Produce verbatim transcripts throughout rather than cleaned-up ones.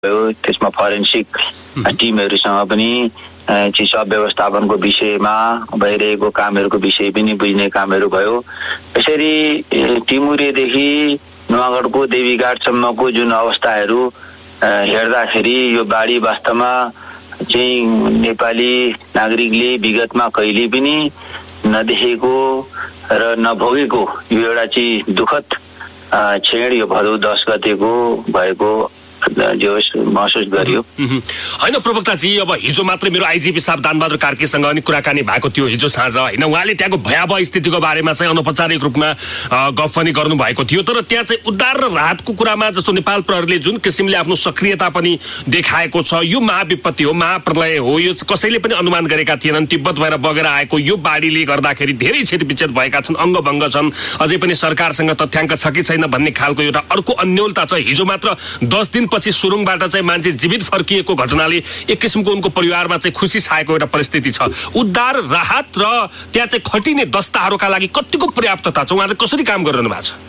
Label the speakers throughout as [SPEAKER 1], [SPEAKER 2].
[SPEAKER 1] भयो, त्यसमा फरेन्सिक टिमहरूसँग पनि चिसो व्यवस्थापनको विषयमा भइरहेको कामहरूको विषय पनि बुझ्ने कामहरू भयो। यसरी टिमुरेदेखि नुवागढको देवीघाटसम्मको जुन अवस्थाहरू हेर्दाखेरि यो बाढी वास्तवमा चाहिँ नेपाली नागरिकले विगतमा कहिले पनि नदेखेको र नभोगेको यो एउटा चाहिँ दुःखद क्षण यो भदौ दस गतेको भएको जो महसुस गरियो।
[SPEAKER 2] होइन प्रवक्ताजी, अब हिजो मात्रै मेरो आइजिपी साहब दानबहादुर कार्कीसँग अनि कुराकानी भएको थियो हिजो साँझ होइन। उहाँले त्यहाँको भयावह स्थितिको बारेमा चाहिँ अनौपचारिक रूपमा गफ पनि गर्नुभएको थियो। तर त्यहाँ चाहिँ उद्धार र राहतको कुरामा जस्तो नेपाल प्रहरीले जुन किसिमले आफ्नो सक्रियता पनि देखाएको छ, यो महाविपत्ति हो, महाप्रलय हो, यो कसैले पनि अनुमान गरेका थिएनन्। तिब्बत भएर बगेर आएको यो बाढीले गर्दाखेरि धेरै क्षतिविच्छेद भएका छन्, अङ्गभङ्ग छन्, अझै पनि सरकारसँग तथ्याङ्क छ कि छैन भन्ने खालको एउटा अर्को अन्यलता छ। हिजो मात्र दस दिन पछि सुरुङबाट चाहिँ मान्छे जीवित फर्किएको घटनाले एक किसिमको उनको परिवारमा चाहिँ खुसी छाएको एउटा परिस्थिति छ। उद्धार राहत र त्यहाँ चाहिँ खटिने दस्ताहरूका लागि कतिको पर्याप्तता छ, उहाँले कसरी काम गरिरहनु भएको छ?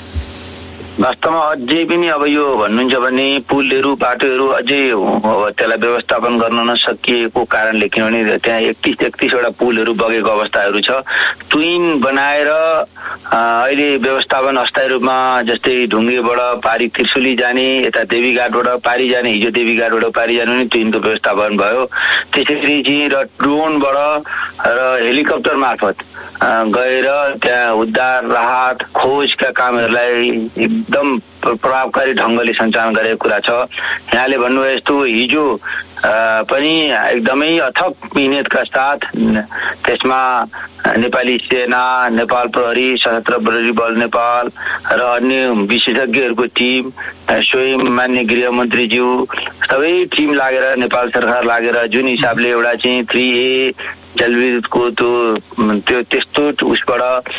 [SPEAKER 1] वास्तवमा अझै पनि अब यो भन्नुहुन्छ भने पुलहरू बाटोहरू अझै त्यसलाई व्यवस्थापन गर्न नसकिएको कारणले, किनभने त्यहाँ एकतिस एकतिसवटा पुलहरू बगेको अवस्थाहरू छ। ट्विन बनाएर अहिले व्यवस्थापन अस्थायी रूपमा जस्तै ढुङ्गेबाट पारी त्रिशुली जाने, यता देवीघाटबाट पारी जाने, हिजो देवीघाटबाट पारी जाने पनि ट्विनको व्यवस्थापन भयो। त्यसरी चाहिँ र ड्रोनबाट र हेलिकप्टर मार्फत गएर त्यहाँ उद्धार राहत खोजका कामहरूलाई एकदम प्रभावकारी ढङ्गले सञ्चालन गरेको कुरा छ। यहाँले भन्नुभयो यस्तो हिजो पनि एकदमै अथक मिहिनेतका साथ त्यसमा नेपाली सेना, नेपाल प्रहरी, सशस्त्र प्रहरी बल नेपाल र अन्य विशेषज्ञहरूको टिम, स्वयं मान्य गृहमन्त्रीज्यू सबै टिम लागेर, नेपाल सरकार लागेर जुन हिसाबले एउटा चाहिँ थ्री ए जलविद्युतको त्यो त्यो त्यस्तो उसबाट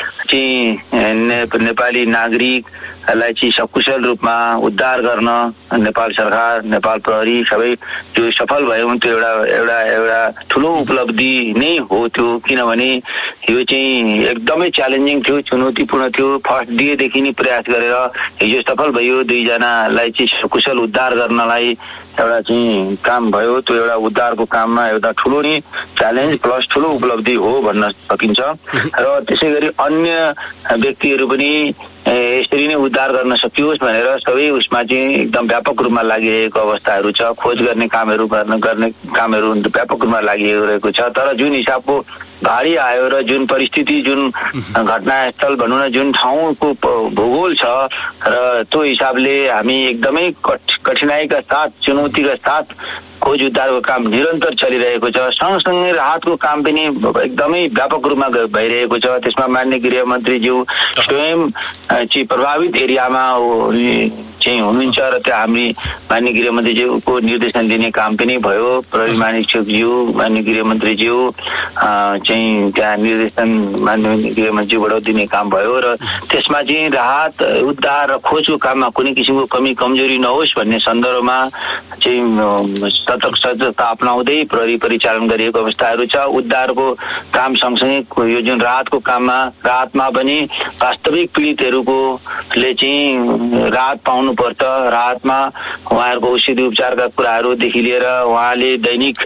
[SPEAKER 1] चाहिँ नेपाली नागरिकलाई चाहिँ सकुशल रूपमा उद्धार गर्न नेपाल सरकार, नेपाल प्रहरी सबै त्यो सफल भयो भने त्यो एउटा एउटा एउटा ठुलो उपलब्धि नै हो त्यो। किनभने यो चाहिँ एकदमै च्यालेन्जिङ थियो, चुनौतीपूर्ण थियो। फर्स्ट डेदेखि नै प्रयास गरेर हिजो सफल भयो। दुईजनालाई चाहिँ सकुशल उद्धार गर्नलाई एउटा चाहिँ काम भयो। त्यो एउटा उद्धारको काममा एउटा ठुलो नै च्यालेन्ज प्लस ठुलो उपलब्धि हो भन्न सकिन्छ। र त्यसै गरी अन्य व्यक्तिहरू पनि यसरी नै उद्धार गर्न सकियोस् भनेर सबै उसमा चाहिँ एकदम व्यापक रूपमा लागिरहेको अवस्थाहरू छ। खोज गर्ने कामहरू गर्न गर्ने कामहरू व्यापक रूपमा लागिरहेको छ। तर जुन हिसाबको भारी आयो र जुन परिस्थिति, जुन घटनास्थल भनौँ न, जुन ठाउँको भूगोल छ र त्यो हिसाबले हामी एकदमै कठिनाइका साथ, चुनौतीका साथ खोज उद्धारको काम निरन्तर चलिरहेको छ। सँगसँगै राहतको काम पनि एकदमै व्यापक रूपमा भइरहेको छ। त्यसमा मान्य गृहमन्त्रीज्यू स्वयं चाहिँ प्रभावित एरियामा चाहिँ हुनुहुन्छ र त्यो हामी मान्य गृहमन्त्रीज्यूको निर्देशन दिने काम पनि भयो। प्रहरी महानिरीक्षकज्यू, मान्य गृहमन्त्रीज्यू चाहिँ त्यहाँ निर्देशन मान्य गृहमन्त्रीबाट दिने काम भयो र त्यसमा चाहिँ राहत उद्धार र खोजको काममा कुनै किसिमको कमी कमजोरी नहोस् भन्ने सन्दर्भमा चाहिँ सतर्क सतर्कता अपनाउँदै प्रहरी परिचालन गरिएको अवस्थाहरू छ। उद्धारको काम सँगसँगै यो जुन राहतको काममा, राहतमा पनि वास्तविक पीडितहरूकोले चाहिँ राहत पाउनुपर्छ। राहतमा उहाँहरूको औषधि उपचारका कुराहरूदेखि लिएर उहाँले दैनिक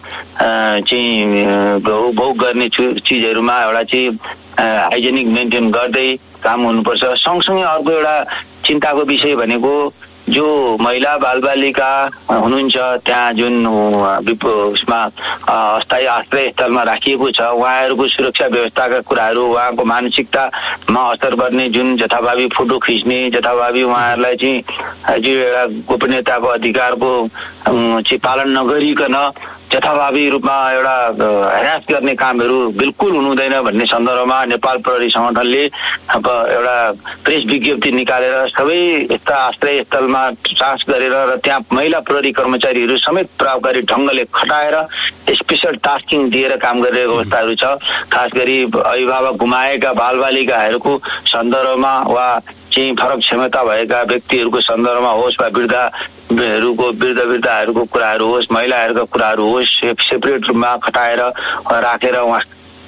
[SPEAKER 1] चाहिँ भोग गर्ने चिजहरूमा एउटा चाहिँ हाइजेनिक मेन्टेन गर्दै काम हुनुपर्छ। सँगसँगै अर्को एउटा चिन्ताको विषय भनेको जो महिला बालबालिका हुनुहुन्छ त्यहाँ जुन उसमा अस्थायी आश्रय स्थलमा राखिएको छ, उहाँहरूको सुरक्षा व्यवस्थाका कुराहरू, उहाँको मानसिकतामा असर गर्ने जुन जथाभावी फोटो खिच्ने, जथाभावी उहाँहरूलाई चाहिँ जो एउटा गोपनीयताको अधिकारको चाहिँ पालन नगरिकन जथाभावी रूपमा एउटा ह्यारास गर्ने कामहरू बिल्कुल हुनुहुँदैन भन्ने सन्दर्भमा नेपाल प्रहरी सङ्गठनले अब एउटा प्रेस विज्ञप्ति निकालेर सबै यस्ता आश्रय स्थलमा जाँच गरेर र त्यहाँ महिला प्रहरी कर्मचारीहरू समेत प्रभावकारी ढङ्गले खटाएर स्पेसल टास्किङ दिएर काम गरिरहेको अवस्थाहरू छ। खास गरी अभिभावक गुमाएका बालबालिकाहरूको सन्दर्भमा वा चाहिँ फरक क्षमता भएका व्यक्तिहरूको सन्दर्भमा होस् वा वृद्धहरूको वृद्ध वृद्धाहरूको कुराहरू होस्, महिलाहरूका कुराहरू होस्, सेपरेट रूपमा खटाएर राखेर उहाँ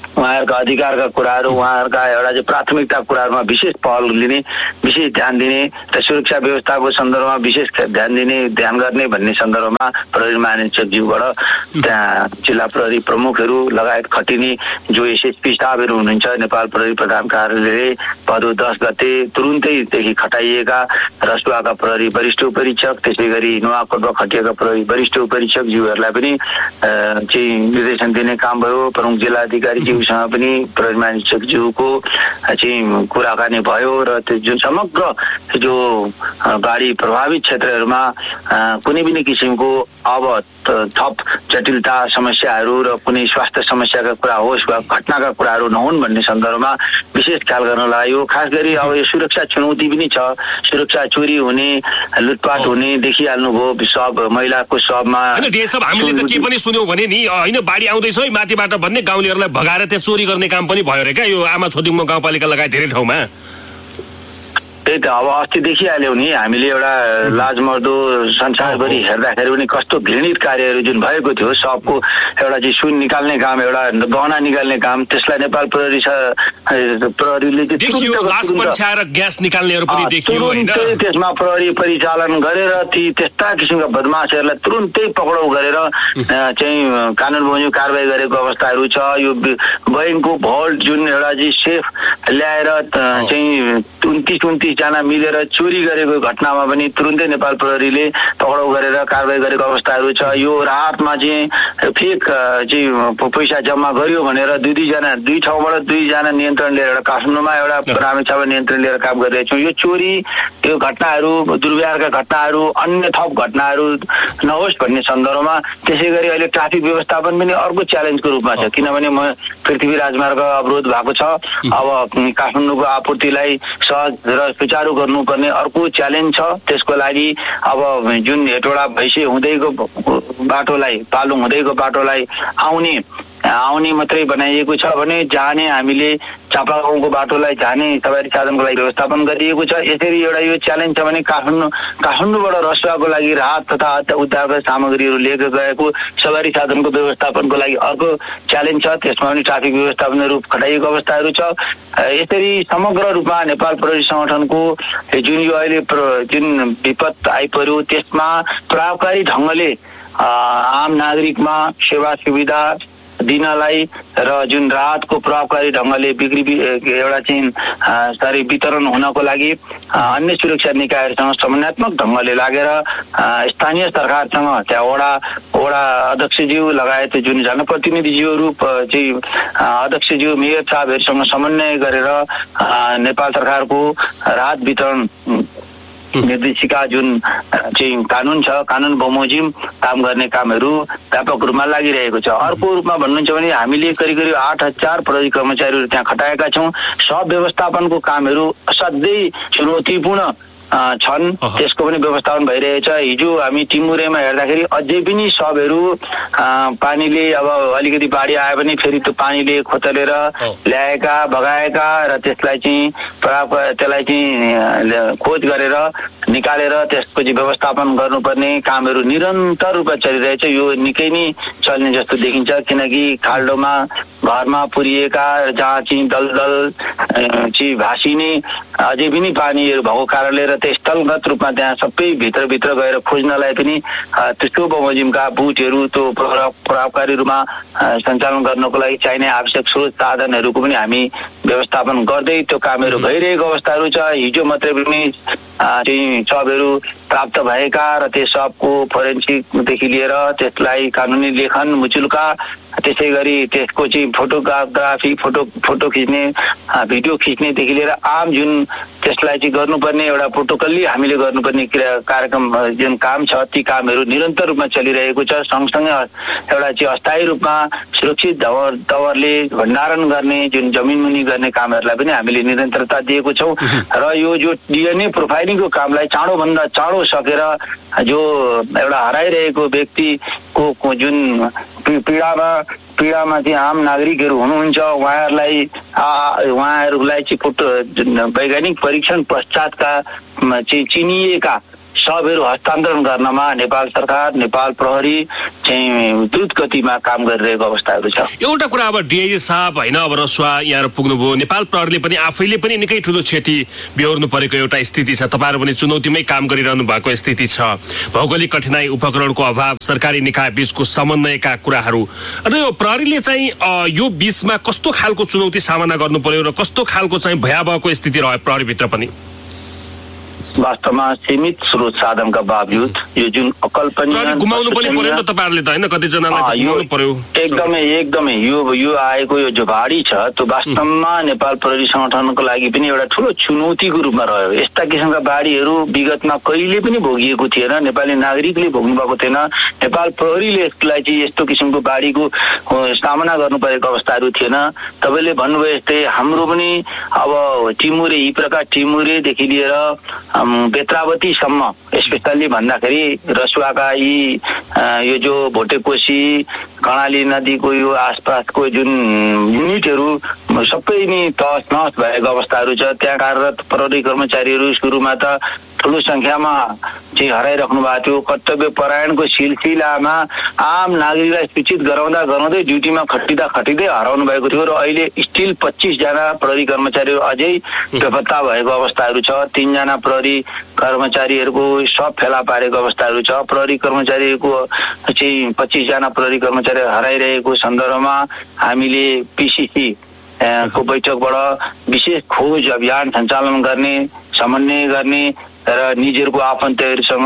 [SPEAKER 1] उहाँहरूका अधिकारका कुराहरू, उहाँहरूका एउटा चाहिँ प्राथमिकता कुराहरूमा विशेष पहल लिने, विशेष ध्यान दिने र सुरक्षा व्यवस्थाको सन्दर्भमा विशेष ध्यान दिने, ध्यान गर्ने भन्ने सन्दर्भमा प्रहरी महानिरीक्षकज्यूबाट त्यहाँ जिल्ला प्रहरी प्रमुखहरू लगायत खटिने जो एसएसपी स्टाफहरू हुनुहुन्छ नेपाल प्रहरी प्रधान कार्यालयले भदौ दस गते तुरुन्तैदेखि खटाइएका रसुवाका प्रहरी वरिष्ठ उपरीक्षक, त्यसै गरी नुवाकोटमा खटिएका प्रहरी वरिष्ठ उपरीक्षकज्यूहरूलाई पनि चाहिँ निर्देशन दिने काम भयो। प्रमुख जिल्ला अधिकारीज्यूसँग पनि प्रहरी महानिरीक्षकज्यूको चाहिँ कुराकानी भयो र त्यो जुन समग्र जो बाढी प्रभावित क्षेत्रहरूमा कुनै पनि किसिमको अब थप जटिलता समस्याहरू र कुनै स्वास्थ्य समस्याका कुरा होस् वा घटनाका कुराहरू नहुन् भन्ने सन्दर्भमा विशेष ख्याल गर्न लाग्यो। खास गरी अब यो सुरक्षा चुनौती पनि छ, सुरक्षा चोरी हुने, लुटपाट हुने देखिहाल्नुभयो। सब महिलाको सबमा
[SPEAKER 2] हामीले त के पनि सुन्यौँ भने नि होइन बाढी आउँदैछ है माथिबाट भन्ने गाउँलेहरूलाई भगाएर त्यहाँ चोरी गर्ने काम पनि भयो रे क्या यो आमा छोदिङमा गाउँपालिका लगायत धेरै ठाउँमा।
[SPEAKER 1] त्यही त अब अस्ति देखिहाल्यौँ नि हामीले एउटा लाजमर्दो संसारभरि हेर्दाखेरि पनि कस्तो घृणित कार्यहरू जुन भएको थियो। सबको एउटा चाहिँ सुन निकाल्ने काम, एउटा गहना निकाल्ने काम, त्यसलाई नेपाल प्रहरी प्रहरीले
[SPEAKER 2] ग्यास निकाल्नेहरू पनि देखियो हैन।
[SPEAKER 1] त्यसमा प्रहरी परिचालन गरेर ती त्यस्ता किसिमका बदमाशहरूलाई तुरुन्तै पक्राउ गरेर चाहिँ कानुन बमोजिम कारबाही गरेको अवस्थाहरू छ। यो बैंकको भल्ट जुन एउटा चाहिँ सेफ ल्याएर चाहिँ उन्तिस उन्तिस जना मिलेर चोरी गरेको घटनामा पनि तुरुन्तै नेपाल प्रहरीले पक्राउ गरेर कारबाही गरेको अवस्थाहरू छ। यो राहतमा चाहिँ फेक चाहिँ पैसा जम्मा गर्यो भनेर दुई दुईजना दुई ठाउँबाट दुईजना नियन्त्रण लिएर एउटा काठमाडौँमा एउटा रामेछापमा नियन्त्रण लिएर काम गरिरहेका छौँ। यो चोरी यो घटनाहरू दुर्व्यवहारका घटनाहरू अन्य थप घटनाहरू नहोस् भन्ने सन्दर्भमा त्यसै गरी अहिले ट्राफिक व्यवस्थापन पनि अर्को च्यालेन्जको रूपमा छ। किनभने म पृथ्वी राजमार्ग अवरोध भएको छ। अब काठमाडौँको आपूर्तिलाई सहज र सुचारू गर्नुपर्ने अर्को च्यालेन्ज छ। त्यसको लागि अब जुन हेटौडा भैँसे हुँदैको बाटोलाई पालुङ हुँदैको बाटोलाई आउने आउने मात्रै बनाइएको छ भने जाने हामीले चापागाउँको बाटोलाई जाने सवारी साधनको लागि व्यवस्थापन गरिएको छ। यसरी एउटा यो च्यालेन्ज छ भने काठमाडौँ काठमाडौँबाट रसुवाको लागि राहत तथा उद्धारका सामग्रीहरू लिएर गएको सवारी साधनको व्यवस्थापनको लागि अर्को च्यालेन्ज छ। त्यसमा पनि ट्राफिक व्यवस्थापनहरू खटाइएको अवस्थाहरू छ। यसरी समग्र रूपमा नेपाल प्रहरी संगठनको जुन यो अहिले जुन विपद आइपर्यो त्यसमा प्रभावकारी ढङ्गले आम नागरिकमा सेवा सुविधा दिनलाई र जुन राहतको प्रभावकारी ढङ्गले बिक्री एउटा चाहिँ सारी वितरण हुनको लागि अन्य सुरक्षा निकायहरूसँग समन्वयात्मक ढङ्गले लागेर स्थानीय सरकारसँग त्यहाँ वडा वडा अध्यक्षज्यू लगायत जुन जनप्रतिनिधिज्यूहरू चाहिँ अध्यक्षज्यू मेयर साहबहरूसँग समन्वय गरेर नेपाल सरकारको राहत वितरण निर्देशिका जुन चाहिँ कानुन छ कानुन बमोजिम काम गर्ने कामहरू व्यापक रूपमा लागिरहेको छ। अर्को रूपमा भन्नुहुन्छ भने हामीले करिब करिब आठ हजार प्रहरी कर्मचारीहरू त्यहाँ खटाएका छौँ। सब व्यवस्थापनको कामहरू असाध्यै चुनौतीपूर्ण छन्, त्यसको पनि व्यवस्थापन भइरहेछ। हिजो हामी टिमुरेमा हेर्दाखेरि अझै पनि सबहरू पानीले अब अलिकति बाढी आयो भने फेरि त्यो पानीले खोतलेर ल्याएका भगाएका र त्यसलाई चाहिँ त्यसलाई चाहिँ खोज गरेर निकालेर त्यसको चाहिँ व्यवस्थापन गर्नुपर्ने कामहरू निरन्तर रूपमा चलिरहेछ। यो निकै नै चल्ने जस्तो देखिन्छ किनकि खाल्डोमा घरमा पुरिएका जहाँ चाहिँ दलदल चाहिँ भासिने अझै पनि पानीहरू भएको कारणले र त्यो स्थलगत रूपमा त्यहाँ सबै भित्रभित्र गएर खोज्नलाई पनि त्यस्तो बमोजिमका बुटहरू त्यो प्रभावकारी रूपमा सञ्चालन गर्नको लागि चाहिने आवश्यक स्रोत साधनहरूको पनि हामी व्यवस्थापन गर्दै त्यो कामहरू भइरहेको अवस्थाहरू छ। हिजो मात्रै पनि चाहिँ सबहरू प्राप्त भएका र त्यस सबको फोरेन्सिकदेखि लिएर त्यसलाई कानुनी लेखन मुचुल्का त्यसै गरी त्यसको चाहिँ फोटोग्राफी फोटो फोटो खिच्ने भिडियो खिच्नेदेखि लिएर आम जुन त्यसलाई चाहिँ गर्नुपर्ने एउटा प्रोटोकल्ली हामीले गर्नुपर्ने क्रिया कार्यक्रम जुन काम छ ती कामहरू निरन्तर रूपमा चलिरहेको छ। सँगसँगै एउटा चाहिँ अस्थायी रूपमा सुरक्षित तवर तवरले भण्डारण गर्ने जुन जमिनमुनि गर्ने कामहरूलाई पनि हामीले निरन्तरता दिएको छौँ र यो जो डिएनए प्रोफाइलिङको कामलाई चाँडोभन्दा चाँडो सकेर जो एउटा हराइरहेको व्यक्तिको जुन पीडामा पीडामा चाहिँ आम नागरिकहरू हुनुहुन्छ उहाँहरूलाई उहाँहरूलाई चाहिँ फोटो वैज्ञानिक परीक्षण पश्चातका चाहिँ चिनिएका सबहरू हस्तान्तरण गर्नमा नेपाल सरकार नेपाल प्रहरी चाहिँ द्रुत गतिमा काम गरिरहेको अवस्थाहरू छ।
[SPEAKER 2] एउटा कुरा अब डिआइजी साहब होइन अब रसुवा यहाँ पुग्नुभयो, नेपाल प्रहरीले पनि आफैले पनि निकै ठुलो क्षति बेहोर्नु परेको एउटा स्थिति छ, तपाईँहरू पनि चुनौतीमै काम गरिरहनु भएको स्थिति छ, भौगोलिक कठिनाई, उपकरणको अभाव, सरकारी निकाय बीचको समन्वयका कुराहरू। र यो प्रहरीले चाहिँ यो बीचमा कस्तो खालको चुनौती सामना गर्नु पर्यो र कस्तो खालको चाहिँ भयावहको स्थिति रह्यो प्रहरीभित्र पनि?
[SPEAKER 1] वास्तवमा सीमित स्रोत साधनका बावजुद यो जुन अकल्पनीय
[SPEAKER 2] गुमाउनु पनि पर्यो नि त तपाईँहरूले त होइन, कतिजनालाई गुमाउनु पर्यो।
[SPEAKER 1] एकदमै एकदमै यो यो आएको यो जो भाडी छ त्यो वास्तवमा नेपाल प्रहरी संगठनको लागि पनि एउटा ठुलो चुनौतीको रूपमा रह्यो। यस्ता किसिमका बाढीहरू विगतमा कहिले पनि भोगिएको थिएन, नेपाली नागरिकले भोग्नु भएको थिएन। नेपाल प्रहरीले यसलाई चाहिँ यस्तो किसिमको बाढीको सामना गर्नु परेको अवस्थाहरू थिएन। तपाईँले भन्नुभयो जस्तै हाम्रो पनि अब टिमुरे यी प्रकार टिमुरेदेखि लिएर बेत्रावतीसम्म स्पेसल्ली भन्दाखेरि रसुवाका यी यो जो भोटेकोशी कर्णाली नदीको यो आसपासको जुन युनिटहरू सबै नै तहस नहस भएको अवस्थाहरू छ। त्यहाँ कार्यरत प्रहरी कर्मचारीहरू सुरुमा त ठुलो संख्यामा चाहिँ हराइराख्नु भएको थियो। कर्तव्य परायणको सिलसिलामा आम नागरिकलाई सूचित गराउँदा गराउँदै ड्युटीमा खटिँदा खटिँदै हराउनु भएको थियो र अहिले स्टिल पच्चिस जना प्रहरी कर्मचारीहरू अझै बेपत्ता भएको अवस्थाहरू छ। तीनजना प्रहरी कर्मचारीहरूको सब फेला पारेको अवस्थाहरू छ। प्रहरी कर्मचारीको चाहिँ पच्चिस जना प्रहरी कर्मचारी हराइरहेको सन्दर्भमा हामीले पिसिसी को बैठकबाट विशेष खोज अभियान सञ्चालन गर्ने, समन्वय गर्ने र निजहरूको आफन्तहरूसँग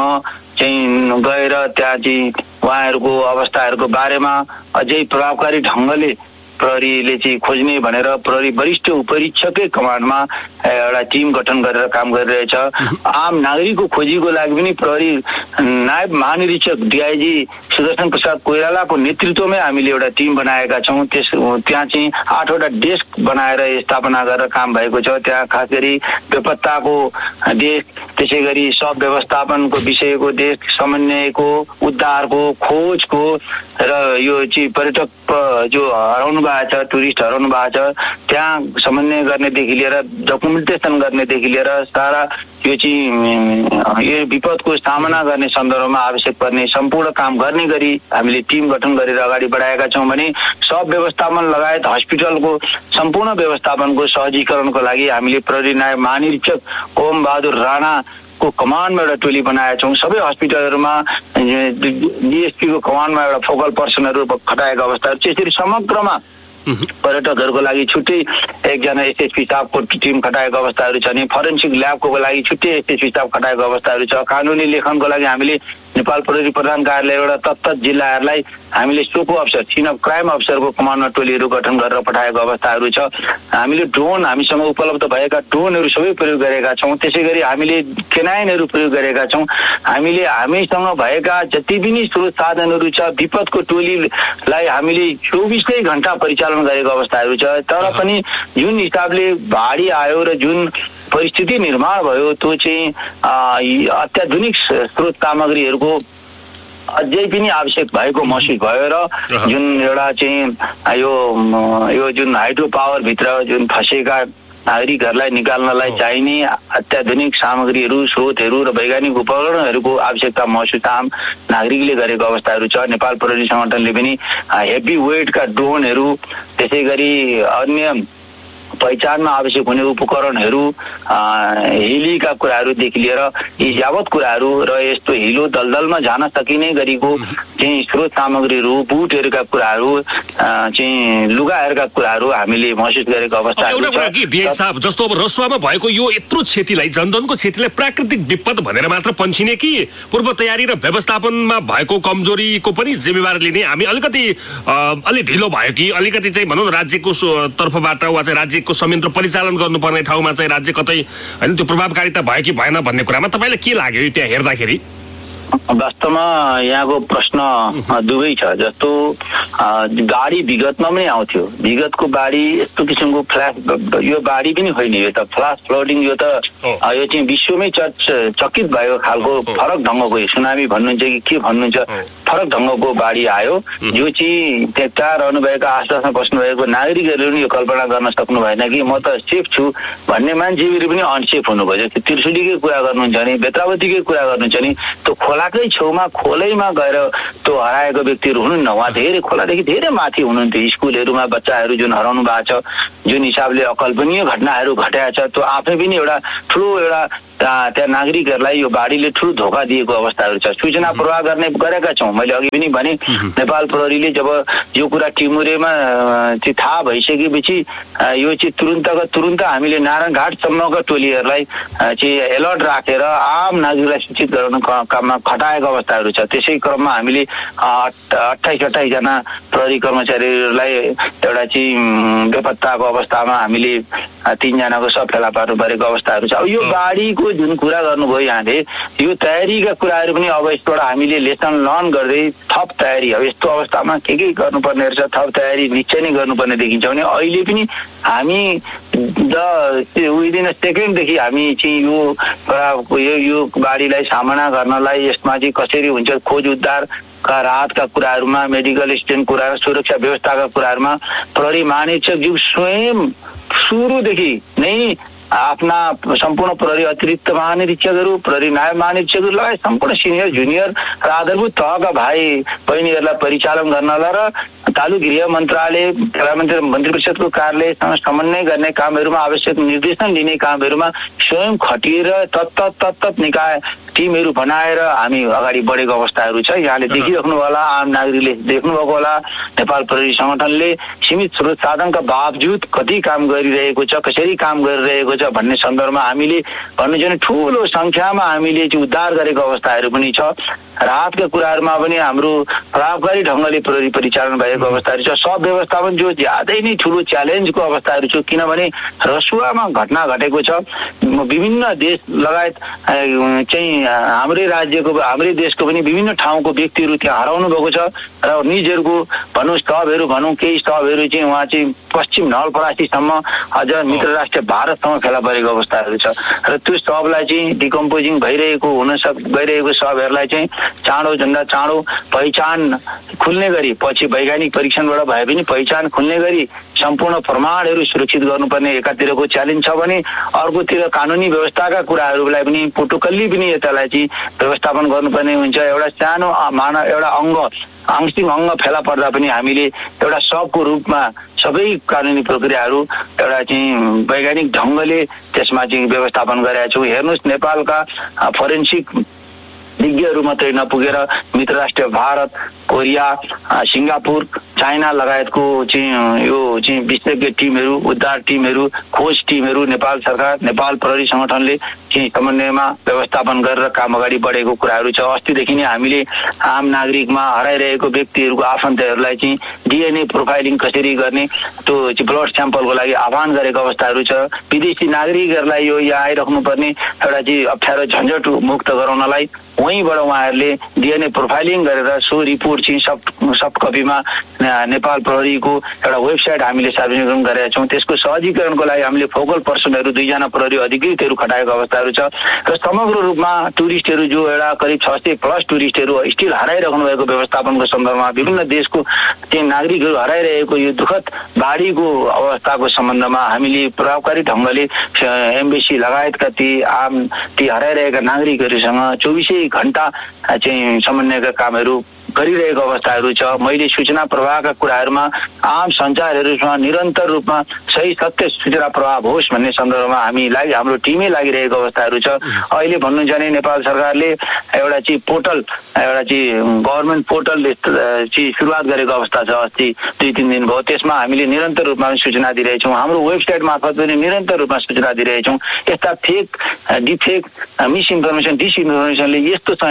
[SPEAKER 1] चाहिँ गएर त्यहाँ चाहिँ उहाँहरूको अवस्थाहरूको बारेमा अझै प्रभावकारी ढङ्गले प्रहरीले चाहिँ खोज्ने भनेर प्रहरी वरिष्ठ उपरीक्षकै कमान्डमा एउटा टिम गठन गरेर काम गरिरहेछ। आम नागरिकको खोजीको लागि पनि प्रहरी नायब महानिरीक्षक डिआइजी सुदर्शन प्रसाद कोइरालाको नेतृत्वमै हामीले एउटा टिम बनाएका छौँ। त्यस त्यहाँ चाहिँ आठवटा डेस्क बनाएर स्थापना गरेर काम भएको छ। त्यहाँ खास गरी बेपत्ताको डेस्क, त्यसै गरी सब व्यवस्थापनको विषयको डेस्क, समन्वयको, उद्धारको, खोजको र यो चाहिँ पर्यटक जो हराउनु भएको छ, टुरिस्ट हराउनु भएको छ त्यहाँ समन्वय गर्नेदेखि लिएर डकुमेन्टेसन गर्नेदेखि लिएर सारा यो चाहिँ यो विपदको सामना गर्ने सन्दर्भमा आवश्यक पर्ने सम्पूर्ण काम गर्ने गरी हामीले टिम गठन गरेर अगाडि बढाएका छौँ भने सब व्यवस्थापन लगायत हस्पिटलको सम्पूर्ण व्यवस्थापनको सहजीकरणको लागि हामीले प्रहरी नायब महानिरीक्षक ओम बहादुर राणा को कमान्डमा एउटा टोली बनाएका छौँ। सबै हस्पिटलहरूमा डिएसपीको कमान्डमा एउटा फोकल पर्सनहरू खटाएका अवस्थाहरू छ। यसरी समग्रमा पर्यटकहरूको लागि छुट्टै एकजना एसएसपी साहबको टिम खटाएको अवस्थाहरू छ भने फरेन्सिक ल्याबको लागि छुट्टै एसएसपी साहब खटाएको अवस्थाहरू छ। कानुनी लेखनको लागि हामीले नेपाल प्रहरी प्रधान कार्यालयबाट तत्त जिल्लाहरूलाई हामीले सोको अफसर सिन अफ क्राइम अफसरको कमान्डमा टोलीहरू गठन गरेर पठाएको अवस्थाहरू छ। हामीले ड्रोन हामीसँग उपलब्ध भएका ड्रोनहरू सबै प्रयोग गरेका छौँ। त्यसै गरी हामीले केनाइनहरू प्रयोग गरेका छौँ। हामीले हामीसँग भएका जति पनि स्रोत साधनहरू छ विपदको टोलीलाई हामीले चौबिसै घण्टा परिचालन गरेको अवस्थाहरू छ। तर पनि जुन हिसाबले भाडी आयो र जुन परिस्थिति निर्माण भयो त्यो चाहिँ अत्याधुनिक स्रोत सामग्रीहरूको अझै पनि आवश्यक भएको महसुस भयो र जुन एउटा चाहिँ यो यो जुन हाइड्रो पावरभित्र जुन फँसेका नागरिकहरूलाई निकाल्नलाई चाहिने अत्याधुनिक सामग्रीहरू, स्रोतहरू र वैज्ञानिक उपकरणहरूको आवश्यकता महसुस आम नागरिकले गरेको अवस्थाहरू छ। नेपाल प्रहरी सङ्गठनले पनि हेभी वेटका ड्रोनहरू, त्यसै गरी अन्य पहिचानमा आवश्यक हुने उपकरणहरू, हिलीका कुराहरूदेखि लिएर यी यावत कुराहरू र यस्तो हिलो दलदलमा जान सकिने गरीको चाहिँ स्रोत सामग्रीहरू, बुटहरूका कुराहरू, चाहिँ लुगाहरूका कुराहरू हामीले महसुस गरेको अवस्थाहरू छ।
[SPEAKER 2] एउटा कुरा कि डिएस साहब जस्तो अब रसुवामा भएको यो यत्रो क्षतिलाई, जनधनको क्षतिलाई प्राकृतिक विपद भनेर मात्र पन्छिने कि पूर्व तयारी र व्यवस्थापनमा भएको कमजोरीको पनि जिम्मेवारी लिने हामी अलिकति अलि ढिलो भयो कि अलिकति चाहिँ भनौँ न राज्यको तर्फबाट वा चाहिँ राज्य को संयन्त्र परिचालन गर्नुपर्ने ठाउँमा चाहिँ राज्य कतै हैन त्यो प्रभावकारिता भयो कि भएन भन्ने कुरामा तपाईलाई के लाग्यो त्यहाँ हेर्दाखेरि?
[SPEAKER 1] वास्तवमा यहाँको प्रश्न दुवै छ। जस्तो बाढी विगतमा पनि आउँथ्यो, विगतको बाढी यस्तो किसिमको फ्ल्यास, यो बाढी पनि होइन, यो त फ्लास फ्लडिङ, यो त यो चाहिँ विश्वमै चकित भएको खालको फरक ढङ्गको सुनामी भन्नुहुन्छ कि के भन्नुहुन्छ, फरक ढङ्गको बाढी आयो, जो चाहिँ त्यहाँ रहनुभएका आसपासमा बस्नुभएको नागरिकहरूले पनि यो कल्पना गर्न सक्नु भएन कि म त सेफ छु भन्ने मान्छेहरू पनि अनसेफ हुनुभयो। त्रिशुलीकै कुरा गर्नुहुन्छ भने, बेत्रावतीकै कुरा गर्नुहुन्छ भने, त्यो खोलाकै छेउमा खोलैमा गएर त्यो हराएको व्यक्तिहरू हुनुहुन्न, उहाँ धेरै खोलादेखि धेरै माथि हुनुहुन्थ्यो। स्कुलहरूमा बच्चाहरू जुन हराउनु भएको छ, जुन हिसाबले अकल्पनीय घटनाहरू घटाएको छ, त्यो आफै पनि एउटा ठुलो एउटा त्यहाँ नागरिकहरूलाई यो बाढीले ठुलो धोका दिएको अवस्थाहरू छ। सूचना प्रवाह गर्ने गरेका छौँ, मैले अघि पनि भने नेपाल प्रहरीले जब यो कुरा टिमुरेमा चाहिँ थाहा भइसकेपछि यो चाहिँ तुरुन्तका तुरुन्त हामीले नारायणघाटसम्मका टोलीहरूलाई चाहिँ एलर्ट राखेर आम नागरिकलाई सूचित गराउन काममा खटाएको अवस्थाहरू छ। त्यसै क्रममा हामीले अठाइस अठाइसजना प्रहरी कर्मचारीहरूलाई एउटा चाहिँ बेपत्ताको अवस्थामा हामीले तीनजनाको सब फेला पार्नु परेको अवस्थाहरू छ। अब यो बाढीको जुन कुरा गर्नुभयो यहाँले, यो तयारीका कुराहरू पनि अब यसबाट हामीले लेसन लर्न गर्दै थप तयारी, अब यस्तो अवस्थामा के के गर्नुपर्ने रहेछ, थप तयारी निश्चय नै गर्नुपर्ने देखिन्छ। भने अहिले पनि हामी द विदिन अ सेकेन्डदेखि हामी चाहिँ यो यो यो बाढीलाई सामना गर्नलाई यसमा चाहिँ कसरी हुन्छ, खोज उद्धारका राहतका कुराहरूमा, मेडिकल स्ट्यान्ड कुरा, सुरक्षा व्यवस्थाका कुराहरूमा प्रहरी महानिरीक्षकज्यू स्वयं सुरुदेखि नै आफ्ना सम्पूर्ण प्रहरी अतिरिक्त महानिरीक्षकहरू, प्रहरी नायब महानिरीक्षकहरू लगायत सम्पूर्ण सिनियर जुनियर र आधारभूत तहका भाइ बहिनीहरूलाई परिचालन गर्नलाई र तालु गृह मन्त्रालय, प्रधानमन्त्री मन्त्री परिषदको कार्यालयसँग समन्वय गर्ने कामहरूमा आवश्यक निर्देशन लिने कामहरूमा स्वयं खटिएर तत्त तत्त निकाय टिमहरू बनाएर हामी अगाडि बढेको अवस्थाहरू छ। यहाँले देखिराख्नु होला, आम नागरिकले देख्नुभएको होला, नेपाल प्रहरी संगठनले सीमित स्रोत साधनका बावजुद कति काम गरिरहेको छ, कसरी काम गरिरहेको छ भन्ने सन्दर्भमा हामीले भन्नु चाहिँ ठुलो सङ्ख्यामा हामीले चाहिँ उद्धार गरेको अवस्थाहरू पनि छ। राहतका कुराहरूमा पनि हाम्रो प्रभावकारी ढङ्गले प्रहरी परिचालन भएको अवस्थाहरू छ। सब व्यवस्थापन जो ज्यादै नै ठुलो च्यालेन्जको अवस्थाहरू छ, किनभने रसुवामा घटना घटेको छ। विभिन्न देश लगायत चाहिँ हाम्रै राज्यको, हाम्रै देशको पनि विभिन्न ठाउँको व्यक्तिहरू त्यहाँ हराउनु भएको छ र निजहरूको भनौँ स्टबहरू भनौँ केही स्टबहरू चाहिँ उहाँ चाहिँ पश्चिम नवलपरासीसम्म अझ मित्र राष्ट्र भारतसम्म फेला परेको अवस्थाहरू छ र त्यो सबलाई चाहिँ डिकम्पोजिङ भइरहेको हुन सक गइरहेको सबहरूलाई चाहिँ चाँडो भन्दा चाँडो पहिचान खुल्ने गरी, पछि वैज्ञानिक परीक्षणबाट भए पनि पहिचान खुल्ने गरी सम्पूर्ण प्रमाणहरू सुरक्षित गर्नुपर्ने एकातिरको च्यालेन्ज छ भने अर्कोतिर कानुनी व्यवस्थाका कुराहरूलाई पनि प्रोटोकल्ली पनि यतालाई चाहिँ व्यवस्थापन गर्नुपर्ने हुन्छ। एउटा सानो मानव एउटा अङ्ग आंशिक अङ्ग फेला पर्दा पनि हामीले एउटा सबको रूपमा सबै कानुनी प्रक्रियाहरू एउटा चाहिँ वैज्ञानिक ढङ्गले त्यसमा चाहिँ व्यवस्थापन गरेका छौँ। हेर्नुहोस्, नेपालका फोरेन्सिक विज्ञहरू मात्रै नपुगेर मित्र राष्ट्र भारत, कोरिया, सिङ्गापुर, चाइना लगायतको चाहिँ यो चाहिँ विशेषज्ञ टिमहरू, उद्धार टिमहरू, खोज टिमहरू नेपाल सरकार, नेपाल प्रहरी संगठनले चाहिँ समन्वयमा व्यवस्थापन गरेर काम अगाडि बढेको कुराहरू छ। अस्तिदेखि नै हामीले आम नागरिकमा हराइरहेको व्यक्तिहरूको आफन्तहरूलाई चाहिँ डिएनए प्रोफाइलिङ कसरी गर्ने त्यो चाहिँ ब्लड स्याम्पलको लागि आह्वान गरेको अवस्थाहरू छ। विदेशी नागरिकहरूलाई यो यहाँ आइराख्नुपर्ने एउटा चाहिँ अप्ठ्यारो झन्झट मुक्त गराउनलाई वहीँबाट उहाँहरूले डिएनए प्रोफाइलिङ गरेर सो रिपोर्ट चाहिँ सब सफ्ट कपीमा नेपाल प्रहरीको एउटा वेबसाइट हामीले सार्वजनिक गरेका छौँ। त्यसको सहजीकरणको लागि हामीले फोकल पर्सनहरू दुईजना प्रहरी अधिकृतहरू खटाएको अवस्थाहरू छ र समग्र रूपमा टुरिस्टहरू जो एउटा करिब छ सय प्लस टुरिस्टहरू स्टिल हराइराख्नु भएको व्यवस्थापनको सन्दर्भमा विभिन्न देशको ती नागरिकहरू हराइरहेको यो दुःखद बाढीको अवस्थाको सम्बन्धमा हामीले प्रभावकारी ढङ्गले एम्बेसी लगायतका ती आम ती हराइरहेका नागरिकहरूसँग चौबिसै घण्टा चाहिँ समन्वयका कामहरू गरिरहेको अवस्थाहरू छ। मैले सूचना प्रवाहका कुराहरूमा आम सञ्चारहरूसँग निरन्तर रूपमा सही सत्य सूचना प्रवाह होस् भन्ने सन्दर्भमा हामी लागि हाम्रो टिमै लागिरहेको अवस्थाहरू छ। अहिले भन्नुहुन्छ भने नेपाल सरकारले एउटा चाहिँ पोर्टल एउटा चाहिँ गभर्मेन्ट पोर्टलले चाहिँ सुरुवात गरेको अवस्था छ। अस्ति दुई तिन दिन भयो, त्यसमा हामीले निरन्तर रूपमा सूचना दिइरहेछौँ। हाम्रो वेबसाइट मार्फत पनि निरन्तर रूपमा सूचना दिइरहेछौँ। यस्ता फेक डिफेक मिसइन्फर्मेसन डिसइन्फर्मेसनले यस्तो समयमा यो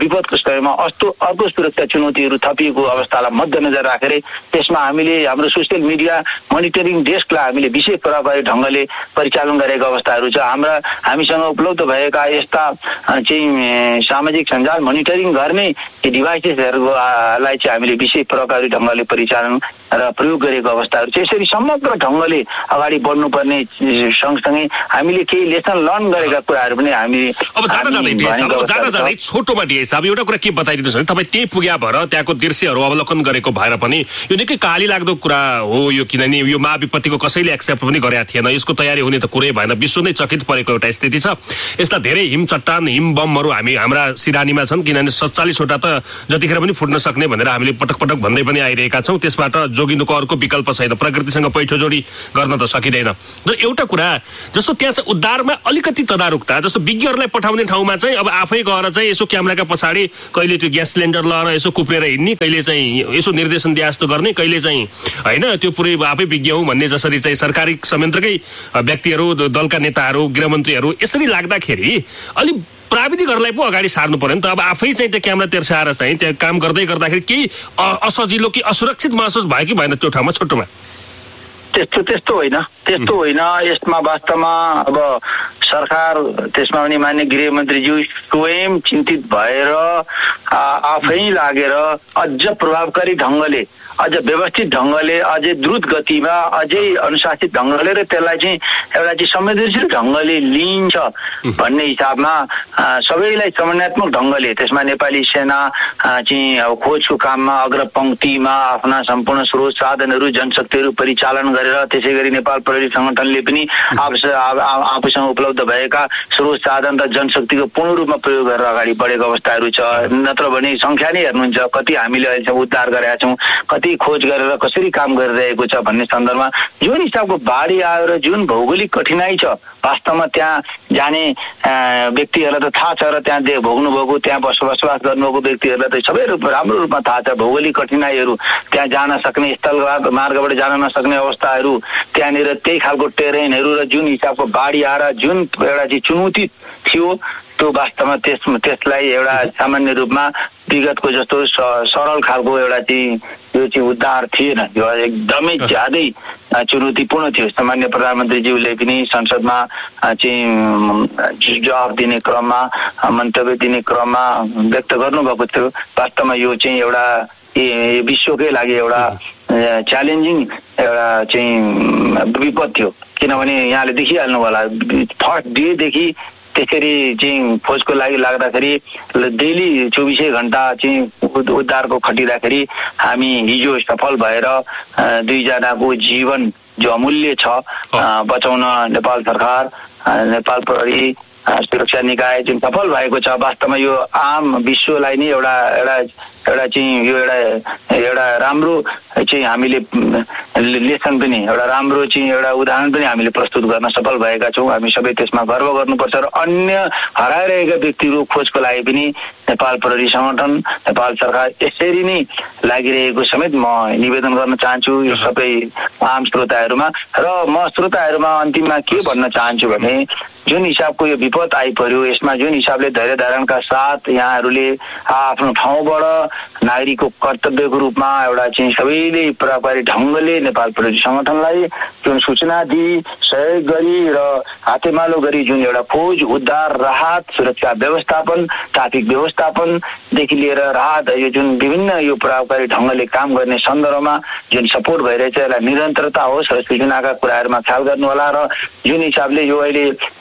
[SPEAKER 1] विपदको समयमा अस्तो अर्को सुरक्षा चुनौतीहरू थपिएको अवस्थालाई मध्यनजर राखेर त्यसमा हामीले हाम्रो सोसियल मिडिया मोनिटरिङ डेस्कलाई हामीले विशेष प्रभावी ढङ्गले परिचालन गरेको अवस्थाहरू छ। हाम्रा हामीसँग उपलब्ध भएका यस्ता चाहिँ सामाजिक सञ्जाल मोनिटरिङ गर्ने डिभाइसेसहरूलाई चाहिँ हामीले विशेष प्रभावी ढङ्गले परिचालन र प्रयोग गरेको अवस्थाहरू छ। यसरी समग्र ढङ्गले अगाडि बढ्नुपर्ने सँगसँगै हामीले केही लेसन लर्न गरेका कुराहरू पनि हामी
[SPEAKER 2] अब जाँदा जाँदै जाँदै छोटोमा डिए साहब एउटा कुरा के बताइदिनुहोस् भने तपाईँ त्यही पुग्या भएर त्यहाँको दृश्यहरू अवलोकन गरेको भएर पनि यो निकै काली लाग्दो कुरा हो यो, किनभने यो महाविपत्तिको कसैले एक्सेप्ट पनि गरेका थिएन, यसको तयारी हुने त कुरै भएन, विश्व नै चकित परेको एउटा स्थिति छ। यसलाई धेरै हिम चट्टान हिम बमहरू हामी हाम्रा सिरानीमा छन्, किनभने सत्तालिसवटा त जतिखेर पनि फुट्न सक्ने भनेर हामीले पटक पटक भन्दै पनि आइरहेका छौँ। त्यसबाट जोगिनुको अर्को विकल्प छैन, प्रकृतिसँग पैठो जोडी गर्न त सकिँदैन। र एउटा कुरा जस्तो त्यहाँ चाहिँ उद्धारमा अलिकति तदारुकता, जस्तो विज्ञहरूलाई पठाउने ठाउँमा चाहिँ अब आफै गएर चाहिँ यसो क्यामेराका पछाडि कहिले त्यो ग्यास सिलिन्डर लगाएर यसो कुप्रेर हिँड्ने, कहिले चाहिँ यसो निर्देशन दिए जस्तो गर्ने, कहिले चाहिँ होइन त्यो पुरै आफै विज्ञ हौँ भन्ने जसरी चाहिँ सरकारी संयन्त्रकै व्यक्तिहरू, दलका नेताहरू, गृहमन्त्रीहरू यसरी लाग्दाखेरि अलि प्राविधिकहरूलाई पो अगाडि सार्नु पर्यो नि त। अब आफै चाहिँ त्यो क्यामेरा तेर्साएर चाहिँ त्यहाँ काम गर्दै गर्दाखेरि केही असजिलो कि असुरक्षित महसुस भयो कि भएन त्यो ठाउँमा छोटोमा?
[SPEAKER 1] त्यस्तो त्यस्तो होइन त्यस्तो होइन यसमा वास्तवमा अब सरकार त्यसमा पनि मान्य गृहमन्त्रीज्यू स्वयं चिन्तित भएर आफै लागेर अझ प्रभावकारी ढङ्गले, अझ व्यवस्थित ढङ्गले, अझै द्रुत गतिमा, अझै अनुशासित ढङ्गले र त्यसलाई चाहिँ एउटा चाहिँ संवेदनशील ढङ्गले लिइन्छ भन्ने हिसाबमा सबैलाई समन्वयात्मक ढङ्गले त्यसमा नेपाली सेना चाहिँ अब खोजको काममा अग्रपङ्क्तिमा आफ्ना सम्पूर्ण स्रोत साधनहरू जनशक्तिहरू परिचालन गरेर, त्यसै गरी नेपाल प्रहरी सङ्गठनले पनि आफूसँग उपलब्ध भएका स्रोत साधन र जनशक्तिको पूर्ण रूपमा प्रयोग गरेर अगाडि बढेको अवस्थाहरू छ। नत्र भने सङ्ख्या नै हेर्नुहुन्छ कति हामीले अहिलेसम्म उद्धार गरेका छौँ, कति खोज गरेर कसरी काम गरिरहेको छ भन्ने सन्दर्भमा जुन हिसाबको बाढी आयो र जुन भौगोलिक कठिनाई छ वास्तवमा त्यहाँ जाने व्यक्तिहरूलाई त थाहा छ र त्यहाँ भोग्नु भएको, त्यहाँ बसोबास गर्नुभएको व्यक्तिहरूलाई त सबै रूपमा राम्रो रूपमा थाहा छ। भौगोलिक कठिनाइहरू, त्यहाँ जान सक्ने स्थल मार्गबाट जान नसक्ने अवस्थाहरू, त्यहाँनिर त्यही खालको टेरेनहरू र जुन हिसाबको बाढी आएर जुन एउटा चाहिँ चुनौती थियो त्यो वास्तवमा त्यस त्यसलाई एउटा सामान्य रूपमा विगतको जस्तो सरल खालको एउटा चाहिँ यो चाहिँ उद्धार थिएन, यो एकदमै ज्यादै चुनौतीपूर्ण थियो। सामान्य प्रधानमन्त्रीज्यूले पनि संसदमा चाहिँ जवाफ दिने क्रममा, मन्तव्य दिने क्रममा व्यक्त गर्नुभएको थियो। वास्तवमा यो चाहिँ एउटा विश्वकै लागि एउटा च्यालेन्जिङ एउटा चाहिँ विपद थियो, किनभने यहाँले देखिहाल्नु होला फर्स्ट डेदेखि त्यसरी चाहिँ खोजको लागि लाग्दाखेरि डेली चौबिसै घन्टा चाहिँ उद्धारको खटिँदाखेरि हामी हिजो सफल भएर दुईजनाको जीवन जो अमूल्य छ बचाउन नेपाल सरकार, नेपाल प्रहरी सुरक्षा निकाय जुन सफल भएको छ। वास्तवमा यो आम विश्वलाई नै एउटा एउटा एउटा चाहिँ यो एउटा एउटा राम्रो चाहिँ हामीले लेसन पनि, एउटा राम्रो चाहिँ एउटा उदाहरण पनि हामीले प्रस्तुत गर्न सफल भएका छौँ। हामी सबै त्यसमा गर्व गर्नुपर्छ र अन्य हराइरहेका व्यक्तिहरू खोजको लागि पनि नेपाल प्रहरी सङ्गठन, नेपाल सरकार यसरी नै लागिरहेको समेत म निवेदन गर्न चाहन्छु यो सबै आम श्रोताहरूमा। र म श्रोताहरूमा अन्तिममा के भन्न चाहन्छु भने जुन हिसाबको यो विपद आइपर्यो यसमा जुन हिसाबले धैर्य धारणका साथ यहाँहरूले आफ्नो ठाउँबाट नागरिकको कर्तव्यको रूपमा एउटा चाहिँ सबैले प्रभावकारी ढङ्गले नेपाल प्रहरी सङ्गठनलाई जुन सूचना दिई सहयोग गरी र हातेमालो गरी जुन एउटा खोज, उद्धार, राहत, सुरक्षा व्यवस्थापन, ट्राफिक व्यवस्थापनदेखि लिएर राहत यो जुन विभिन्न यो प्रभावकारी ढङ्गले काम गर्ने सन्दर्भमा जुन सपोर्ट भइरहेछ यसलाई निरन्तरता होस् र सूचनाका कुराहरूमा ख्याल गर्नुहोला। र जुन हिसाबले यो अहिले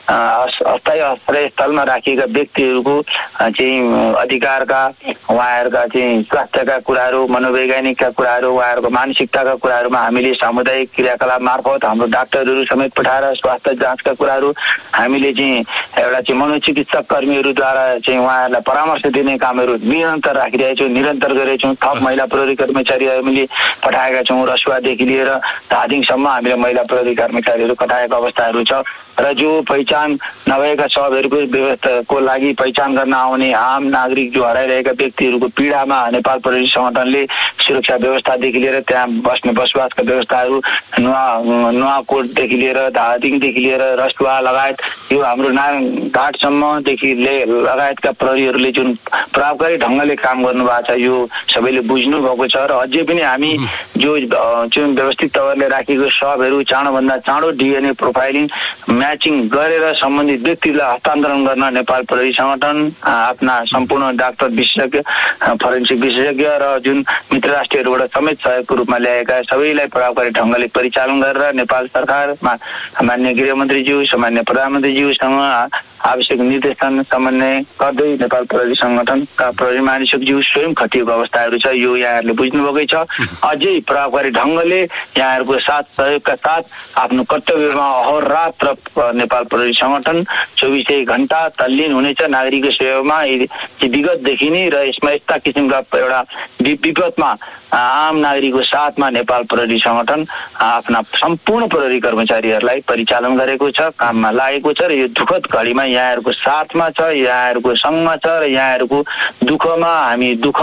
[SPEAKER 1] अस्थायी आश्रय स्थलमा राखिएका व्यक्तिहरूको चाहिँ अधिकारका, उहाँहरूका चाहिँ स्वास्थ्यका कुराहरू, मनोवैज्ञानिकका कुराहरू, उहाँहरूको मानसिकताका कुराहरूमा हामीले सामुदायिक क्रियाकलाप मार्फत हाम्रो डाक्टरहरू समेत पठाएर स्वास्थ्य जाँचका कुराहरू हामीले चाहिँ एउटा चाहिँ मनोचिकित्सक कर्मीहरूद्वारा चाहिँ उहाँहरूलाई परामर्श दिने कामहरू निरन्तर राखिरहेका छौँ, निरन्तर गरेका छौँ। थप महिला प्रहरी कर्मचारी हामीले पठाएका छौँ, रसुवादेखि लिएर धादिङसम्म हामीले महिला प्रहरी कर्मचारीहरू पठाएका अवस्थाहरू छ। र जो पहिचान नभएका शवहरूको व्यवस्थाको लागि पहिचान गर्न आउने आम नागरिक जो हराइरहेका व्यक्तिहरूको पीडामा नेपाल प्रहरी सङ्गठनले सुरक्षा व्यवस्थादेखि लिएर त्यहाँ बस्ने बसोबासका व्यवस्थाहरू, नुवा नुवाकोटदेखि लिएर धादिङदेखि लिएर रसुवा लगायत यो हाम्रो नारायण घाटसम्मदेखि लगायतका प्रहरीहरूले जुन प्रभावकारी ढङ्गले काम गर्नुभएको छ यो सबैले बुझ्नु भएको छ। र अझै पनि हामी जो जुन व्यवस्थित तवरले राखेको सबहरू चाँडोभन्दा चाँडो डिएनए प्रोफाइलिङ म्याचिङ गरेर सम्बन्धित व्यक्तिलाई हस्तान्तरण गर्न नेपाल प्रहरी सङ्गठन आफ्ना सम्पूर्ण डाक्टर विशेषज्ञ, फरेन्सिक विशेषज्ञ र जुन मित्र राष्ट्रहरूबाट समेत सहयोगको रूपमा ल्याएका सबैलाई प्रभावकारी ढङ्गले परिचालन गरेर नेपाल सरकारमा माननीय गृहमन्त्रीज्यू, सामान्य प्रधानमन्त्रीज्यूसँग आवश्यक निर्देशन समन्वय गर्दै नेपाल प्रहरी सङ्गठनका प्रहरी महानिरीक्षकज्यू स्वयं खटिएको अवस्थाहरू छ। यो यहाँहरूले बुझ्नुभएकै छ। अझै प्रभावकारी ढङ्गले यहाँहरूको साथ सहयोगका साथ आफ्नो कर्तव्यमा अहोरात्र नेपाल प्रहरी सङ्गठन चौबिसै घण्टा तल्लीन हुनेछ नागरिकको सेवामा। विगतदेखि नै र यसमा यस्ता किसिमका एउटा विपदमा आम नागरिकको साथमा नेपाल प्रहरी सङ्गठन आफ्ना सम्पूर्ण प्रहरी कर्मचारीहरूलाई परिचालन गरेको छ, काममा लागेको छ र यो दुःखद घडीमा यहाँहरूको साथमा छ, यहाँहरूको सँगमा छ र यहाँहरूको दुःखमा हामी दुःख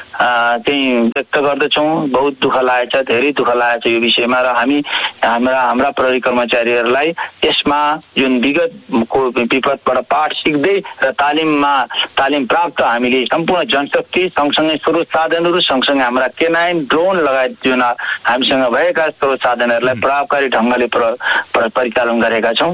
[SPEAKER 1] चाहिँ व्यक्त गर्दछौँ। बहुत दुःख लागेको छ, धेरै दुःख लागेको छ यो विषयमा र हामी हाम्रा हाम्रा प्रहरी कर्मचारीहरूलाई यसमा जुन विगतको विपदबाट पाठ सिक्दै र तालिममा तालिम प्राप्त हामीले सम्पूर्ण जनशक्ति सँगसँगै स्रोत साधनहरू सँगसँगै हाम्रा केनाइन ड्रोन लगायत जुन हामीसँग भएका स्रोत साधनहरूलाई प्रभावकारी ढङ्गले परिचालन गरेका छौँ।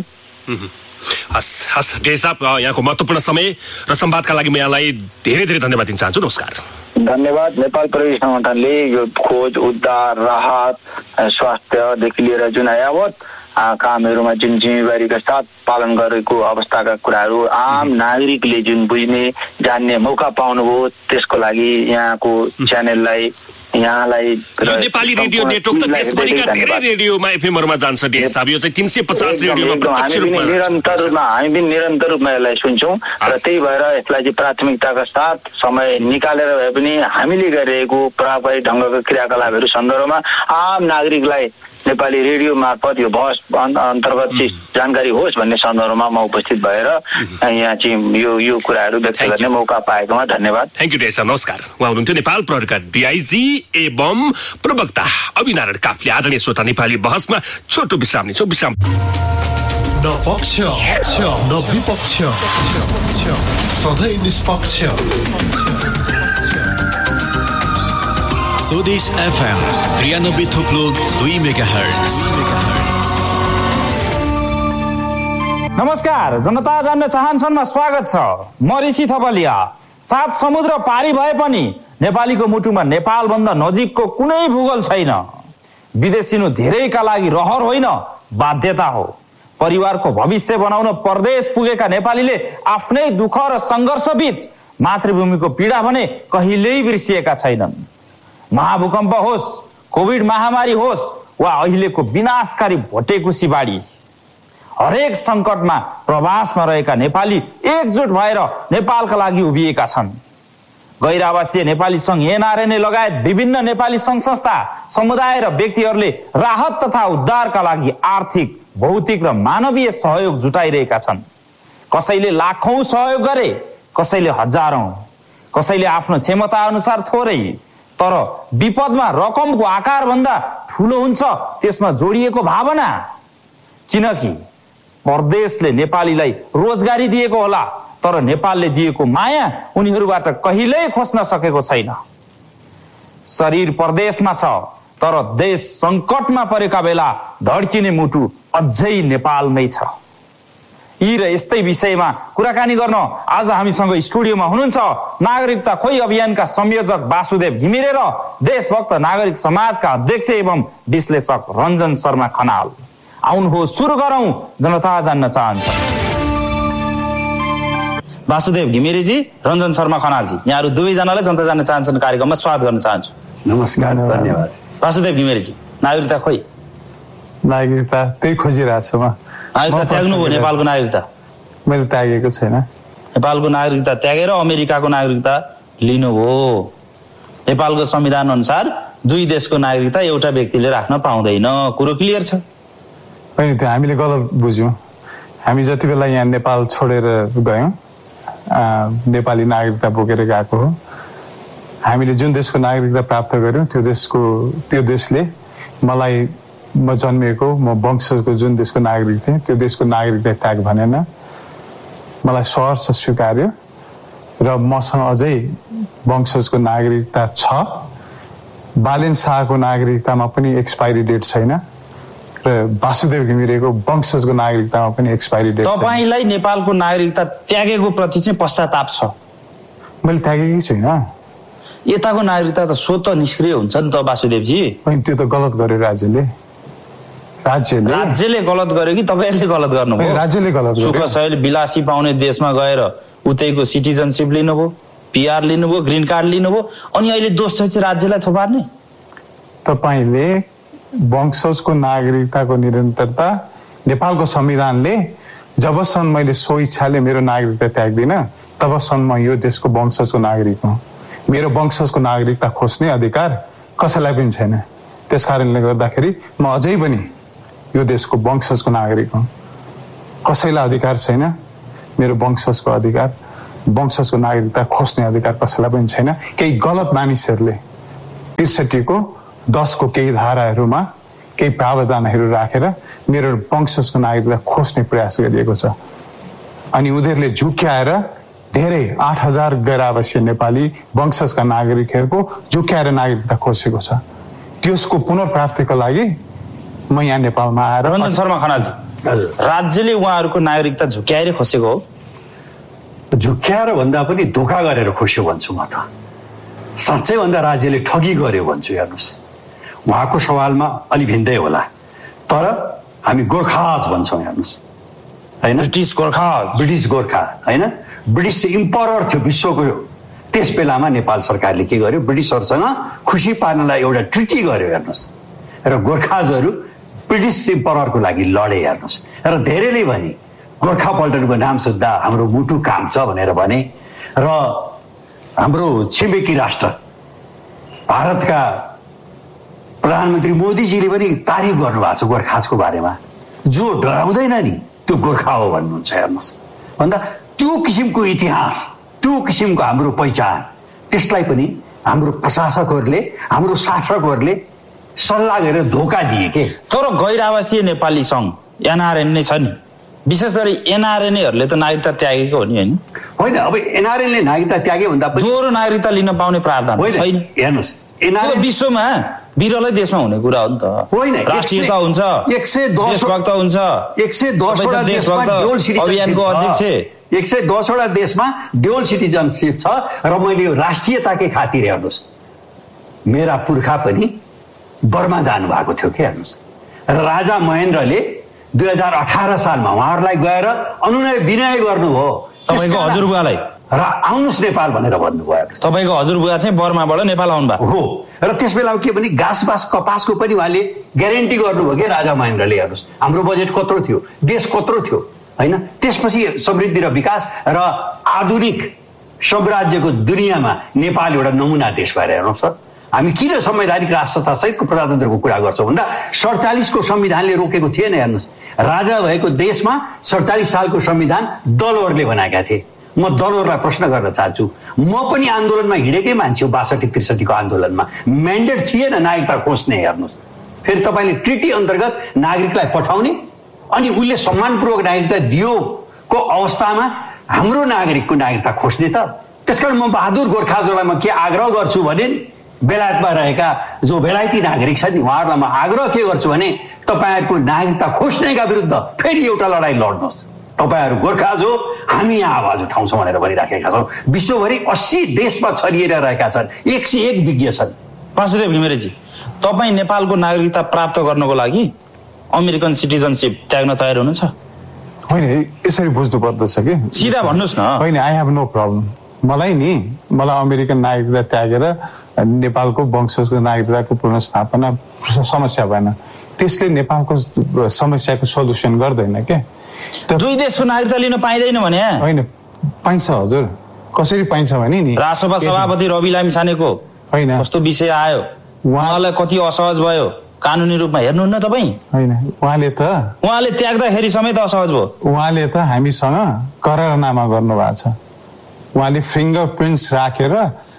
[SPEAKER 2] हस् हस् डे साहब, यहाँको महत्त्वपूर्ण समय र संवादका लागि म यहाँलाई धेरै धेरै धन्यवाद दिन चाहन्छु। नमस्कार।
[SPEAKER 1] धन्यवाद। नेपाल प्रहरी सङ्गठनले यो खोज, उद्धार, राहत, स्वास्थ्यदेखि लिएर जुन यावत कामहरूमा जुन जिम्मेवारीका साथ पालन गरेको अवस्थाका कुराहरू आम नागरिकले जुन बुझ्ने जान्ने मौका पाउनुभयो त्यसको लागि यहाँको च्यानललाई यहाँलाई
[SPEAKER 2] नेपाली रेडियो नेटवर्क त देशभरिका धेरै रेडियोमा एफएमहरुमा जान्छ डे साहब। यो चाहिँ तीन सय पचास रेडियोमा प्रत्यक्ष रूपमा
[SPEAKER 1] निरन्तर रूपमा हामी पनि निरन्तर रूपमा यसलाई सुन्छौँ र त्यही भएर यसलाई चाहिँ प्राथमिकताका साथ समय निकालेर भए पनि हामीले गरिरहेको प्रभावकारी ढङ्गका क्रियाकलापहरू सन्दर्भमा आम नागरिकलाई नेपाली रेडियो मार्फत यो बहस अन्तर्गत चाहिँ जानकारी होस् भन्ने सन्दर्भमा म उपस्थित भएर यहाँ चाहिँ यो यो कुराहरू व्यक्त गर्ने मौका पाएकोमा धन्यवाद।
[SPEAKER 2] थ्याङ्क यू डे साहब। नमस्कार। उहाँ हुनुहुन्थ्यो नेपाल प्रहरीका डिआइजी एवं प्रवक्ता अभिनारायण काफ्ले। आदरणीय श्रोता, नेपाली बहसमा छोटो विश्राम लिन्छौँ। विश्राम।
[SPEAKER 3] न पक्ष न विपक्ष, सधैँ निष्पक्ष। स्वदेश एफएम त्रियानब्बे थुप्लो दुई मेगा हर्ट्ज।
[SPEAKER 4] नमस्कार। जनता जान्न चाहन्छन् स्वागत छ। म ऋषि थपलिया। सात समुद्र पारी भए पनि नेपालीको मुटुमा नेपाल भन्दा नजिकको कुनै भूगोल छैन। विदेशिनु धेरैका लागि रहर होइन, बाध्यता हो। परिवारको भविष्य बनाउन परदेश पुगेका नेपालीले आफ्नै दुःख र सङ्घर्ष बीच मातृभूमिको पीडा भने कहिल्यै बिर्सिएका छैनन्। महाभूकम्प होस्, कोभिड महामारी होस् वा अहिलेको विनाशकारी भोटेकुसी बाढी, हरेक सङ्कटमा प्रवासमा रहेका नेपाली एकजुट भएर नेपालका लागि उभिएका छन्। गैर आवासीय नेपाली सङ्घ एनआरएनए लगायत विभिन्न नेपाली सङ्घ संस्था, समुदाय र व्यक्तिहरूले राहत तथा उद्धारका लागि आर्थिक, भौतिक र मानवीय सहयोग जुटाइरहेका छन्। कसैले लाखौं सहयोग गरे, कसैले हजारौं, कसैले आफ्नो क्षमता अनुसार थोरै। तर विपदमा रकमको आकार भन्दा ठुलो हुन्छ त्यसमा जोडिएको भावना। किनकि परदेशले नेपालीलाई रोजगारी दिएको होला, तर नेपालले दिएको माया उनीहरूबाट कहिल्यै खोज्न सकेको छैन। शरीर परदेशमा छ, तर देश सङ्कटमा परेका बेला धड्किने मुटु अझै नेपालमै छ। यी र यस्तै विषयमा कुराकानी गर्न आज हामीसँग स्टुडियोमा हुनुहुन्छ नागरिकता खोइ अभियानका संयोजक वासुदेव घिमिरे र देशभक्त नागरिक समाजका अध्यक्ष एवं विश्लेषक रञ्जन शर्मा खनाल। आउनुहोस् सुरु गरौँ जनता जान्न चाहन्छ। वासुदेव घिमिरेजी, रञ्जन शर्मा खनालजी, यहाँहरू दुवैजनालाई जनता जान्न चाहन्छन् कार्यक्रममा स्वागत गर्न चाहन्छु।
[SPEAKER 5] नमस्कार, धन्यवाद।
[SPEAKER 4] वासुदेव घिमिरेजी, नागरिकता खोइ?
[SPEAKER 5] नागरिकता त्यही खोजिरहेको छु। म
[SPEAKER 4] नागरिकता त्याग्नु भयो? नेपालको नागरिकता
[SPEAKER 5] मैले त्यागेको छैन।
[SPEAKER 4] नेपालको नागरिकता त्यागेर अमेरिकाको नागरिकता लिनुभयो। नेपालको संविधान अनुसार दुई देशको नागरिकता एउटा व्यक्तिले राख्न पाउँदैन। कुरो क्लियर छ?
[SPEAKER 5] होइन, त्यो हामीले गलत बुझ्यौँ। हामी जति बेला यहाँ नेपाल छोडेर गयौँ, नेपाली नागरिकता बोकेर गएको हो। हामीले जुन देशको नागरिकता प्राप्त गर्यौँ त्यो देशको त्यो देशले मलाई म जन्मिएको म वंशजको जुन देशको नागरिक थिएँ त्यो देशको नागरिकता त्याग भनेन, मलाई सहर्ष स्वीकार्यो र मसँग अझै वंशजको नागरिकता छ। बालेन शाहको नागरिकतामा पनि एक्सपायरी डेट छैन र वासुदेव घिमिरेको वंशजको नागरिकतामा पनि एक्सपायरी डेट छैन।
[SPEAKER 4] तपाईँलाई नेपालको नागरिकता त्यागेको प्रति चाहिँ पश्चाताप छ?
[SPEAKER 5] मैले त्यागेकै छैन।
[SPEAKER 4] यताको नागरिकता त स्वतः निष्क्रिय हुन्छ नि त वासुदेवजी।
[SPEAKER 5] होइन, त्यो त गलत गर्यो राज्यले। राज्यले
[SPEAKER 4] राज्यले गलत गर्यो कि तपाईँहरूले गलत गर्नुभयो?
[SPEAKER 5] राज्यले गलत गर्यो।
[SPEAKER 4] सुख सयल विलासी पाउने देशमा गएर उतैको सिटिजनसिप लिनुभयो, पिआर लिनुभयो, ग्रिन कार्ड लिनुभयो, अनि अहिले दोष चाहिँ राज्यलाई थोपार्ने?
[SPEAKER 5] तपाईँले वंशजको नागरिकताको निरन्तरता नेपालको संविधानले जबसम्म मैले सो इच्छाले मेरो नागरिकता त्याग्दिनँ तबसम्म यो देशको वंशजको नागरिक हुँ। मेरो वंशजको नागरिकता खोज्ने अधिकार कसैलाई पनि छैन। त्यस कारणले गर्दाखेरि म अझै पनि यो देशको वंशजको नागरिक हुँ। कसैलाई अधिकार छैन मेरो वंशजको अधिकार, वंशजको नागरिकता खोज्ने अधिकार कसैलाई पनि छैन। केही गलत मानिसहरूले त्रिसठीको दसको केही धाराहरूमा केही प्रावधानहरू राखेर मेरो वंशजको नागरिकता खोज्ने प्रयास गरिएको छ। अनि उनीहरूले झुक्क्याएर धेरै आठ हजार गैर आवासीय नेपाली वंशजका नागरिकहरूको झुक्क्याएर नागरिकता खोजेको छ। त्यसको पुनर्प्राप्तिको लागि म यहाँ नेपालमा आएर।
[SPEAKER 4] रञ्जन शर्मा खनालजी, राज्यले उहाँहरूको नागरिकता झुक्क्याएर खोसेको हो?
[SPEAKER 6] झुक्क्याएर भन्दा पनि धोका गरेर खोस्यो भन्छु म त। साँच्चै भन्दा राज्यले ठगी गर्यो भन्छु। हेर्नुहोस्, उहाँको सवालमा अलि भिन्दै होला, तर हामी गोर्खाज भन्छौँ। हेर्नुहोस्, होइन,
[SPEAKER 4] ब्रिटिस गोर्खा,
[SPEAKER 6] ब्रिटिस गोर्खा होइन, ब्रिटिस इम्परर थियो विश्वको। त्यस बेलामा नेपाल सरकारले के गर्यो, ब्रिटिसहरूसँग खुसी पार्नलाई एउटा ट्रिटी गर्यो। हेर्नुहोस्, र गोर्खाजहरू ब्रिटिस इम्पररको लागि लडे। हेर्नुहोस्, र धेरैले भने गोर्खा पल्टनको नाम सुन्दा हाम्रो मुटु काम्छ भनेर भने। र हाम्रो छिमेकी राष्ट्र भारतका प्रधानमन्त्री मोदीजीले पनि तारिफ गर्नुभएको छ गोर्खाजको बारेमा। जो डराउँदैन नि त्यो गोर्खा हो भन्नुहुन्छ। हेर्नुहोस्, भन्दा त्यो किसिमको इतिहास, त्यो किसिमको हाम्रो पहिचान, त्यसलाई पनि हाम्रो प्रशासकहरूले, हाम्रो शासकहरूले सल्लाह गरेर धोका दिए के।
[SPEAKER 4] तर गैर आवासीय नेपाली सङ्घ एनआरएन नै छ नि, विशेष गरी एनआरएनएहरूले त नागरिकता त्यागेको हो नि, होइन? होइन,
[SPEAKER 6] अब एनआरएनले नागरिकता त्यागे भन्दा पनि
[SPEAKER 4] दोहोरो नागरिकता लिन पाउने प्रावधान छैन।
[SPEAKER 6] हेर्नुहोस्, एनआरएन
[SPEAKER 4] विश्वमा बिरलै देशमा हुने कुरा हो नि त।
[SPEAKER 6] होइन,
[SPEAKER 4] राष्ट्रियता हुन्छ,
[SPEAKER 6] एक सय दस
[SPEAKER 4] देशभक्त हुन्छ,
[SPEAKER 6] एक सय दसवटा देशमा ड्युअल सिटिजनशिप
[SPEAKER 4] अभियानको अध्यक्ष,
[SPEAKER 6] एक सय दसवटा देशमा ड्युअल सिटिजनशिप छ। र मैले यो राष्ट्रियताकै खातिर हेर्नुहोस्, मेरा पुर्खा पनि बर्मा जानु भएको थियो के। हेर्नुहोस्, र राजा महेन्द्रले दुई हजार अठार सालमा उहाँहरूलाई गएर अनुनय विनय गर्नुभयो
[SPEAKER 4] तपाईँको हजुरबुवालाई,
[SPEAKER 6] र आउनुहोस् नेपाल भनेर भन्नुभयो।
[SPEAKER 4] तपाईँको हजुरबुवा चाहिँ बर्माबाट नेपाल आउनु भएको
[SPEAKER 6] हो। र त्यस बेला के भने घाँस बास कपासको पनि उहाँले ग्यारेन्टी गर्नुभयो कि राजा महेन्द्रले। हेर्नुहोस्, हाम्रो बजेट कत्रो थियो, देश कत्रो थियो, होइन? त्यसपछि समृद्धि र विकास र आधुनिक साम्राज्यको दुनियाँमा नेपाल एउटा नमुना देश भएर। हेर्नुहोस् सर, हामी किन संवैधानिक राष्ट्रता सहितको प्रजातन्त्रको कुरा गर्छौँ भन्दा सडचालिसको संविधानले रोकेको थिएन। हेर्नुहोस्, राजा भएको देशमा सडचालिस सालको संविधान दलहरूले बनाएका थिए। म दलहरूलाई प्रश्न गर्न चाहन्छु, म पनि आन्दोलनमा हिँडेकै मान्छे हो। बासठी त्रिसठीको आन्दोलनमा म्यान्डेट थिएन नागरिकता खोज्ने। हेर्नुहोस्, फेरि तपाईँले ट्रिटी अन्तर्गत नागरिकलाई पठाउने अनि उसले सम्मानपूर्वक नागरिकता दियोको अवस्थामा हाम्रो नागरिकको नागरिकता खोज्ने त। त्यसकारण म बहादुर गोर्खाजोलाई म के आग्रह गर्छु भने बेलायतमा रहेका जो बेलायती नागरिक छन् नि उहाँहरूलाई म आग्रह के गर्छु भने तपाईँहरूको नागरिकता खोज्नेका विरुद्ध फेरि एउटा लडाइँ लड्नुहोस्। तपाईँहरू गोर्खाज हो, हामी यहाँ आवाज उठाउँछौँ भनेर भनिराखेका छौँ। विश्वभरि अस्सी देशमा छरिएर रहेका छन्, एक सय एक विज्ञ छन्।
[SPEAKER 4] वासुदेव घिमिरेजी, तपाईँ नेपालको नागरिकता प्राप्त गर्नको लागि अमेरिकन सिटिजनसिप त्याग्न तयार हुनुहुन्छ?
[SPEAKER 5] होइन, यसरी बुझ्नु पर्दछ कि
[SPEAKER 4] सिधा भन्नुहोस् न।
[SPEAKER 5] होइन, आई हेभ नो प्रब्लम। मलाई नि मलाई अमेरिकन नागरिकता त्यागेर नेपालको वंशजको नागरिकताको पुनर्स्थापना समस्या भएन। त्यसले नेपालको समस्याको सोल्युसन गर्दैन के।
[SPEAKER 4] दुई देशको नागरिकता लिन पाइँदैन भने?
[SPEAKER 5] होइन, पाइन्छ हजुर। कसरी पाइन्छ भने नि
[SPEAKER 4] राष्ट्रसभा सभापति रवि लामिछानेको होइन कस्तो विषय आयो, उहाँलाई कति असहज भयो कानुनी रूपमा, हेर्नुहुन्न तपाईँ?
[SPEAKER 5] होइन, उहाँले त
[SPEAKER 4] उहाँले त्याग्दाखेरि समेत असहज भयो।
[SPEAKER 5] उहाँले त हामीसँग करारनामा गर्नुभएको छ। उहाँले फिङ्गर प्रिन्ट्स राखेर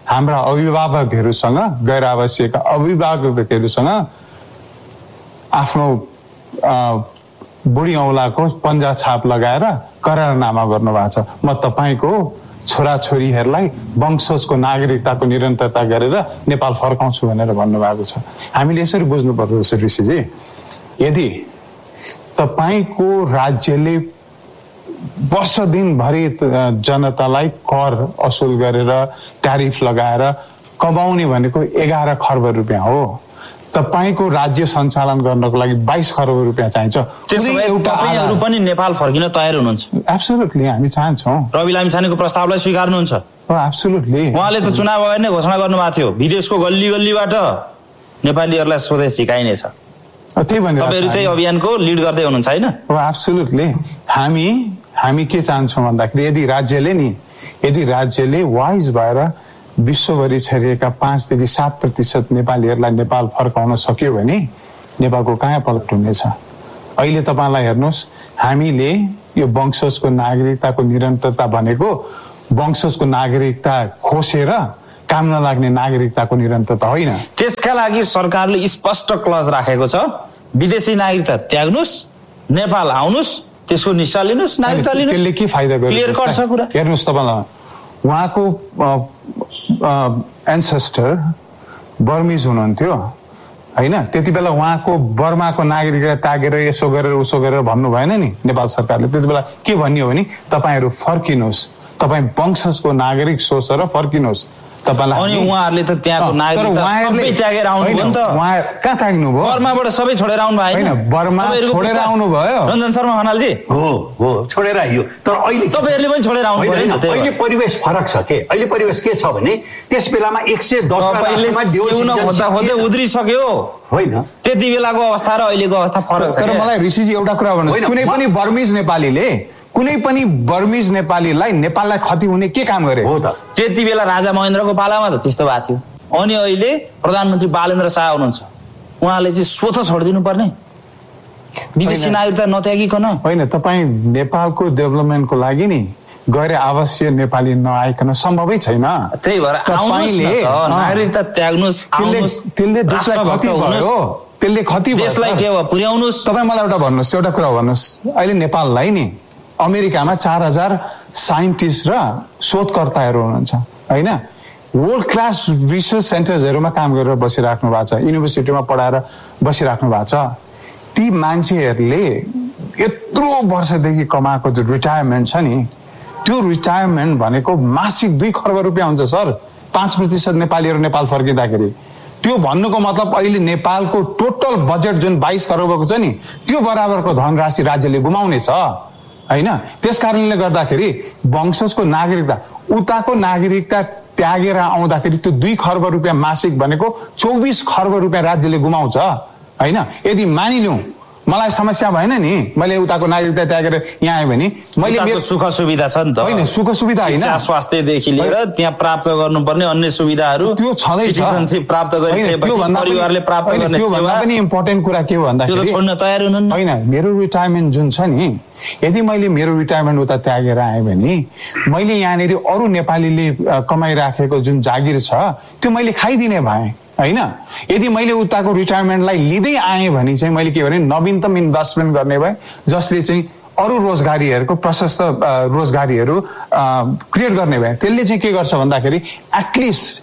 [SPEAKER 5] हाम्रा अभिभावकहरूसँग गैर आवासीय अभिभावकहरूसँग आफ्नो बुढी औँलाको पन्जा छाप लगाएर करारनामा गर्नुभएको छ। म तपाईँको छोराछोरीहरूलाई वंशजको नागरिकताको निरन्तरता गरेर नेपाल फर्काउँछु भनेर भन्नुभएको छ। हामीले यसरी बुझ्नुपर्दछ ऋषिजी, यदि तपाईँको राज्यले वर्ष दिनभरि जनतालाई कर असुल गरेर ट्यारिफ लगाएर कमाउने भनेको एघार खर्ब रुपियाँ हो, तपाईँको राज्य सञ्चालन गर्नको लागि बाइस खर्ब रुपियाँ चाहिन्छ।
[SPEAKER 4] तपाईहरु पनि नेपाल फर्किन तयार हुनुहुन्छ?
[SPEAKER 5] एब्सोल्युटली, हामी चाहन्छौँ।
[SPEAKER 4] रवि लामिछानेको प्रस्तावलाई स्वीकार्नुहुन्छ?
[SPEAKER 5] एब्सोल्युटली।
[SPEAKER 4] उहाँले त चुनाव अगाडि नै घोषणा गर्नुभएको थियो विदेशको गल्ली गल्लीबाट नेपालीहरूलाई स्वदेश सिकाइनेछ।
[SPEAKER 5] त्यही भनेर
[SPEAKER 4] तपाईहरु त्यही अभियानको लिड गर्दै हुनुहुन्छ हैन?
[SPEAKER 5] एब्सोल्युटली। हामी हामी के चाहन्छौँ भन्दाखेरि यदि राज्यले नि यदि राज्यले वाइज भएर विश्वभरि छरिएका पाँचदेखि सात प्रतिशत नेपालीहरूलाई नेपाल फर्काउन सक्यो भने नेपालको कहाँ पलट हुनेछ। अहिले तपाईँलाई हेर्नुहोस्, हामीले यो वंशजको नागरिकताको निरन्तरता भनेको वंशजको नागरिकता खोसेर काम नलाग्ने नागरिकताको निरन्तरता होइन।
[SPEAKER 4] त्यसका लागि सरकारले स्पष्ट क्लज राखेको छ, विदेशी नागरिकता त्याग्नुस्, नेपाल आउनुस्, त्यसको निस्सा लिनुस्, नागरिकता लिनुस्।
[SPEAKER 5] त्यसले के फाइदा गर्छ?
[SPEAKER 4] क्लियर कट छ कुरा।
[SPEAKER 5] हेर्नुहोस्, तपाईँलाई उहाँको एन्सेस्टर बर्मिज हुनुहुन्थ्यो होइन, त्यति बेला उहाँको बर्माको नागरिकता त्यागेर यसो गरेर उसो गरेर भन्नु भएन नि नेपाल सरकारले। त्यति बेला के भन्यो भने तपाईँहरू फर्किनुहोस्, तपाईँ वंशजको नागरिक सोचेर फर्किनुहोस्।
[SPEAKER 4] अनि उहाँहरूले त त्यहाँको नागरिकता सबै त्यागेर आउनु भयो नि त।
[SPEAKER 5] उहाँ कहाँ त्याग्नु भयो?
[SPEAKER 4] बर्माबाट सबै छोडेर आउनु भयो
[SPEAKER 5] हैन? बर्मा छोडेर आउनु भयो
[SPEAKER 4] रञ्जन शर्मा खनालजी?
[SPEAKER 6] हो हो, छोडेर आइयो। तर अहिले
[SPEAKER 4] तपाईहरुले पनि छोडेर आउनु भयो नि।
[SPEAKER 6] अहिले परिवेश फरक छ के? अहिले परिवेश के छ भने त्यस बेलामा एक सय दस
[SPEAKER 4] राष्ट्रमा देउन खोज्दा खोज्दै उद्रिसक्यो
[SPEAKER 6] होइन?
[SPEAKER 4] त्यति बेलाको अवस्था र अहिलेको अवस्था फरक छ।
[SPEAKER 5] तर मलाई ऋषिजी एउटा कुरा भन्नुहोस्, कुनै पनि बर्मिज नेपालीले कुनै पनि बर्मिज नेपालीलाई नेपाललाई क्षति हुने के काम गरे
[SPEAKER 6] हो त?
[SPEAKER 4] त्यति बेला राजा महेन्द्रको पालामा त त्यस्तो भएको थियो। अनि अहिले प्रधानमन्त्री बालेन्द्र शाह हुनुहुन्छ, उहाँले चाहिँ स्वतः छोडिदिनु पर्ने विदेशी नागरिकता नत्यागिकन?
[SPEAKER 5] होइन, तपाईँ नेपालको डेभलपमेन्टको लागि नि गैर आवासीय नेपाली नआइकन सम्भवै छैन।
[SPEAKER 4] त्यही भएर नागरिकता त्याग्नुस्, आउनुस्,
[SPEAKER 5] त्यसले देशलाई क्षति भयो, त्यसले क्षति भयो,
[SPEAKER 4] देशलाई टेवा पुर्याउनुस्।
[SPEAKER 5] तपाईँ मलाई एउटा भन्नुहोस्, एउटा कुरा भन्नुहोस्, अहिले नेपाललाई नि अमेरिकामा चार हजार साइन्टिस्ट र शोधकर्ताहरू हुनुहुन्छ होइन, वर्ल्ड क्लास रिसर्च सेन्टर्सहरूमा काम गरेर बसिराख्नु भएको छ, युनिभर्सिटीमा पढाएर बसिराख्नु भएको छ। ती मान्छेहरूले यत्रो वर्षदेखि कमाएको जो रिटायरमेन्ट छ नि, त्यो रिटायरमेन्ट भनेको मासिक दुई खर्ब रुपियाँ हुन्छ सर। पाँच प्रतिशत नेपालीहरू नेपाल फर्किँदाखेरि त्यो भन्नुको मतलब अहिले नेपालको टोटल बजेट जुन बाइस खर्बको छ नि, त्यो बराबरको धनराशि राज्यले गुमाउने छ होइन। त्यस कारणले गर्दाखेरि वंशजको नागरिकता उताको नागरिकता त्यागेर आउँदाखेरि त्यो दुई खर्ब रुपियाँ मासिक भनेको चौबिस खर्ब रुपियाँ राज्यले गुमाउँछ होइन। यदि मानिलिउँ मलाई समस्या भएन नि, मैले उताको नागरिकता त्यागेर यहाँ आएँ भने मैले मेरो
[SPEAKER 4] सुख सुविधा छ नि त।
[SPEAKER 5] होइन, सुख सुविधा होइन,
[SPEAKER 4] स्वास्थ्यदेखि लिएर त्यहाँ प्राप्त गर्नुपर्ने अन्य सुविधाहरू
[SPEAKER 5] त्यो छँदैछ।
[SPEAKER 4] सिटिजनशिप प्राप्त गरिसकेपछि परिवारले प्राप्त गर्ने सेवा
[SPEAKER 5] पनि इम्पोर्टेन्ट कुरा के हो भन्दाखेरि
[SPEAKER 4] त्यो छोड्न तयार हुनुहुन्न।
[SPEAKER 5] होइन, मेरो रिटायरमेन्ट जुन छ नि, यदि मैले मेरो रिटायरमेन्ट उता त्यागेर आएँ भने मैले यहाँनिर अरू नेपालीले कमाइराखेको जुन जागिर छ त्यो मैले खाइदिने भएँ होइन। यदि मैले उताको रिटायरमेन्टलाई लिँदै आएँ भने चाहिँ मैले के भने नवीनतम इन्भेस्टमेन्ट गर्ने भए, जसले चाहिँ अरू रोजगारीहरूको प्रशस्त रोजगारीहरू क्रिएट गर्ने भए। त्यसले चाहिँ के गर्छ भन्दाखेरि एटलिस्ट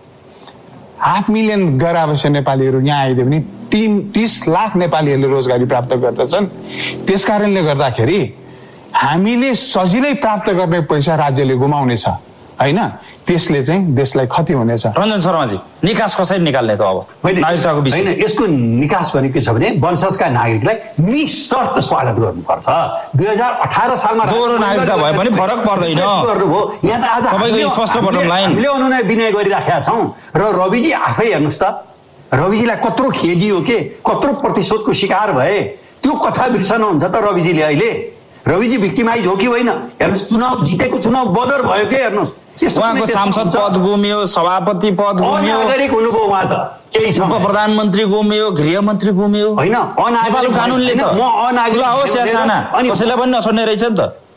[SPEAKER 5] हाफ मिलियन गैर आवासीय नेपालीहरू यहाँ आइदियो भने तीन तीस लाख नेपालीहरूले रोजगारी प्राप्त गर्दछन्। त्यस कारणले गर्दाखेरि हामीले सजिलै प्राप्त गर्ने पैसा राज्यले गुमाउनेछ होइन, त्यसले चाहिँ देशलाई क्षति हुनेछ।
[SPEAKER 4] रञ्जन शर्माजी, निकास कसरी निकाल्ने त अब नागरिकताको विषय?
[SPEAKER 6] होइन, यसको निकास भनेको के छ भने वंशजका नागरिकलाई निशर्त स्वागत गर्नुपर्छ। दुई हजार अठार सालमा
[SPEAKER 4] दोहोरो नागरिकता भए पनि फरक पर्दैन
[SPEAKER 6] गर्नुभयो। यहाँ त आज
[SPEAKER 4] तपाईँको स्पष्ट बटम लाइन
[SPEAKER 6] हामीले अनुनय विनय गरिराखेका छौँ र रविजी आफै हेर्नुहोस् त, रविजीलाई कत्रो खेदियो के, कत्रो प्रतिशोधको शिकार भए, त्यो कथा बिर्सनुहुन्छ त रविजीले। अहिले रविजी भिक्टिमाइज हो कि होइन? हेर्नुहोस्, चुनाव जितेको चुनाव बदर भयो के? हेर्नुहोस्,
[SPEAKER 4] उहाँको सांसद पद गुम्यो, सभापति पद गुम्यो,
[SPEAKER 6] अनागरिक हुनुभयो उहाँ त, केही छ,
[SPEAKER 4] उप प्रधानमन्त्री गुम्यो, गृहमन्त्री गुम्यो
[SPEAKER 6] होइन।
[SPEAKER 4] नेपालको कानुनले त
[SPEAKER 6] म अनागरिक
[SPEAKER 4] होस् या साना कसैलाई पनि नछोड्ने रहेछ नि त।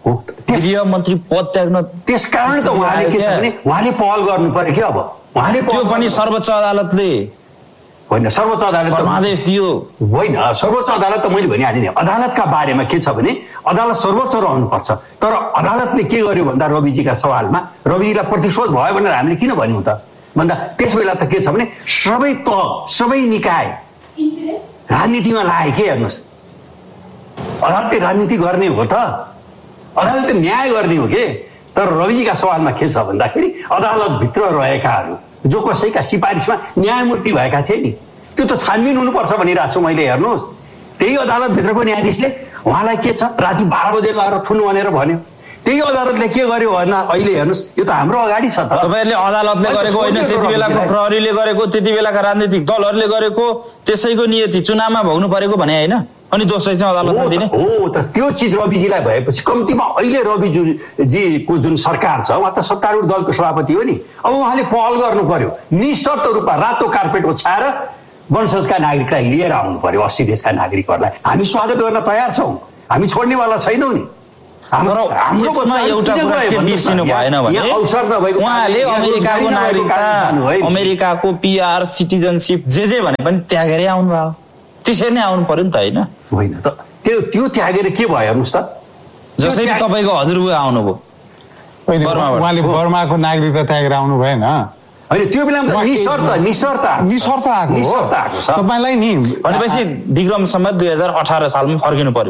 [SPEAKER 4] गृह मन्त्री पद त्याग्न
[SPEAKER 6] त्यस कारण त उहाँले के छ भने उहाँले पहल गर्नु पर्यो कि अब उहाँले
[SPEAKER 4] त्यो पनि सर्वोच्च अदालतले
[SPEAKER 6] होइन सर्वोच्च अदालत
[SPEAKER 4] आदेश दियो
[SPEAKER 6] होइन सर्वोच्च अदालत त मैले भनिहालेँ नि अदालतका बारेमा के छ भने अदालत सर्वोच्च रहनुपर्छ तर अदालतले के गर्यो भन्दा रविजीका सवालमा रविजीलाई प्रतिशोध भयो भनेर हामीले किन भन्यौँ त भन्दा त्यस बेला त के छ भने सबै तह सबै निकाय राजनीतिमा लाए के हेर्नुहोस् अदालतले राजनीति गर्ने हो त अदालतले न्याय गर्ने हो के तर रविजीका सवालमा के छ भन्दाखेरि अदालतभित्र रहेकाहरू जो कसैका सिफारिसमा न्यायमूर्ति भएका थिए नि त्यो त छानबिन हुनुपर्छ भनिरहेको छु मैले हेर्नुहोस् त्यही अदालतभित्रको न्यायाधीशले उहाँलाई के छ राति बाह्र बजे लगाएर ठुल्नु भनेर भन्यो त्यही अदालतले के गर्यो भन्दा अहिले हेर्नुहोस् यो त हाम्रो अगाडि छ त
[SPEAKER 4] तपाईँहरूले अदालतले गरेको होइन त्यति बेलाको प्रहरीले गरेको त्यति बेलाका राजनीतिक दलहरूले गरेको त्यसैको नियति चुनावमा भोग्नु परेको भने होइन अनि दोस्रो चाहिँ अदालतमा दिने
[SPEAKER 6] हो त त्यो चिज रविजीलाई भएपछि कम्तीमा अहिले रविजीको जुन सरकार छ उहाँ त सत्तारूढ दलको सभापति हो नि अब उहाँले पहल गर्नु पर्यो निशर्त रूपमा रातो कार्पेट ओछ्याएर वंशजका नागरिकलाई लिएर आउनु पर्यो अस्सी देशका नागरिकहरूलाई हामी स्वागत गर्न तयार छौँ हामी छोड्नेवाला छैनौँ नि
[SPEAKER 4] अमेरिकाको पिआर सिटिजनसिप जे जे भने पनि त्यागेरै आउनु भयो त्यसरी नै आउनु पर्यो नि त होइन
[SPEAKER 6] होइन त त्यो त्यो त्यागेर के भयो हेर्नुहोस् त
[SPEAKER 4] जसरी तपाईँको हजुरबुवा आउनुभयो
[SPEAKER 5] उहाँले बर्माको नागरिकता त्यागेर आउनु भएन
[SPEAKER 6] होइन त्यो बेलामा निशर्त निशर्त
[SPEAKER 5] निशर्त आएको
[SPEAKER 6] निशर्त आएको छ
[SPEAKER 5] तपाईँलाई नि
[SPEAKER 4] भनेपछि विक्रम सम्वत दुई हजार अठार सालमा फर्किनु पर्यो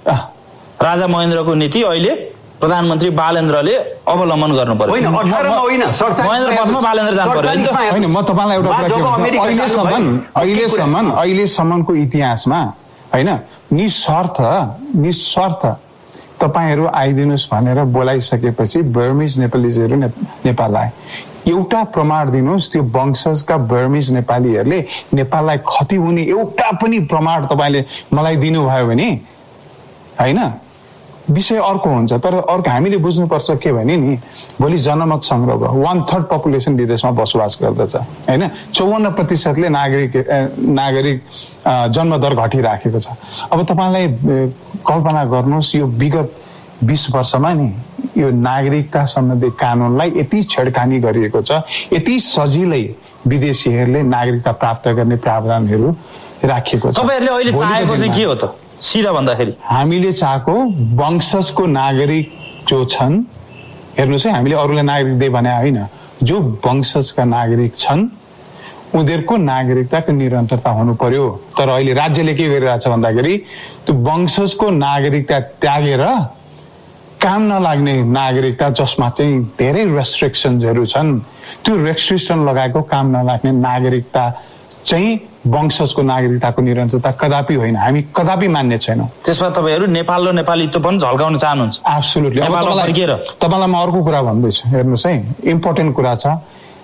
[SPEAKER 4] राजा महेन्द्रको नीति अहिले प्रधानमन्त्री बालेन्द्रले अवलम्बन गर्नु पर्यो
[SPEAKER 6] होइन अठारमा होइन
[SPEAKER 4] महेन्द्र पथमा बालेन्द्र जानु पर्यो
[SPEAKER 5] होइन म तपाईँलाई एउटा कुरा अहिलेसम्म अहिलेसम्म अहिलेसम्मको इतिहासमा होइन निस्वार्थ निस्वार्थ तपाईँहरू आइदिनुहोस् भनेर बोलाइसकेपछि बर्मिज नेपालीजहरू नेपाल आए एउटा प्रमाण दिनुहोस् त्यो वंशजका बर्मिज नेपालीहरूले नेपाललाई क्षति हुने एउटा पनि प्रमाण तपाईँले मलाई दिनुभयो भने होइन विषय अर्को हुन्छ तर अर्को हामीले बुझ्नुपर्छ के भने नि भोलि जनमत संग्रह भयो वान थर्ड पपुलेसन विदेशमा बसोबास गर्दछ होइन चौवन्न प्रतिशतले नागरिक नागरिक जन्मदर घटिराखेको छ अब तपाईँलाई कल्पना गर्नुहोस् यो विगत बीस वर्षमा नि यो नागरिकता सम्बन्धी कानुनलाई यति छेडखानी गरिएको छ यति सजिलै विदेशीहरूले नागरिकता प्राप्त गर्ने प्रावधानहरू राखिएको छ
[SPEAKER 4] तपाईँहरूले अहिले चाहेको चाहिँ के हो त सिधा भन्दाखेरि
[SPEAKER 5] हामीले चाहेको वंशजको नागरिक जो छन् हेर्नुहोस् है हामीले अरूलाई नागरिक दिए भने होइन जो वंशजका नागरिक छन् उनीहरूको नागरिकताको निरन्तरता हुनु पर्यो तर अहिले राज्यले के गरिरहेछ भन्दाखेरि त्यो वंशजको नागरिकता त्यागेर काम नलाग्ने नागरिकता जसमा चाहिँ धेरै रेस्ट्रिक्सन्सहरू छन् त्यो रेस्ट्रिक्सन लगाएको काम नलाग्ने नागरिकता चाहिँ वंशजको नागरिकताको निरन्तरता कदापि होइन हामी कदापि मान्ने छैनौँ
[SPEAKER 4] त्यसमा तपाईँहरू नेपाल र नेपालीत्व पनि झल्काउन चाहनुहुन्छ
[SPEAKER 5] एब्सोल्युटली तपाईँलाई म अर्को कुरा भन्दैछु हेर्नुहोस् है इम्पोर्टेन्ट कुरा छ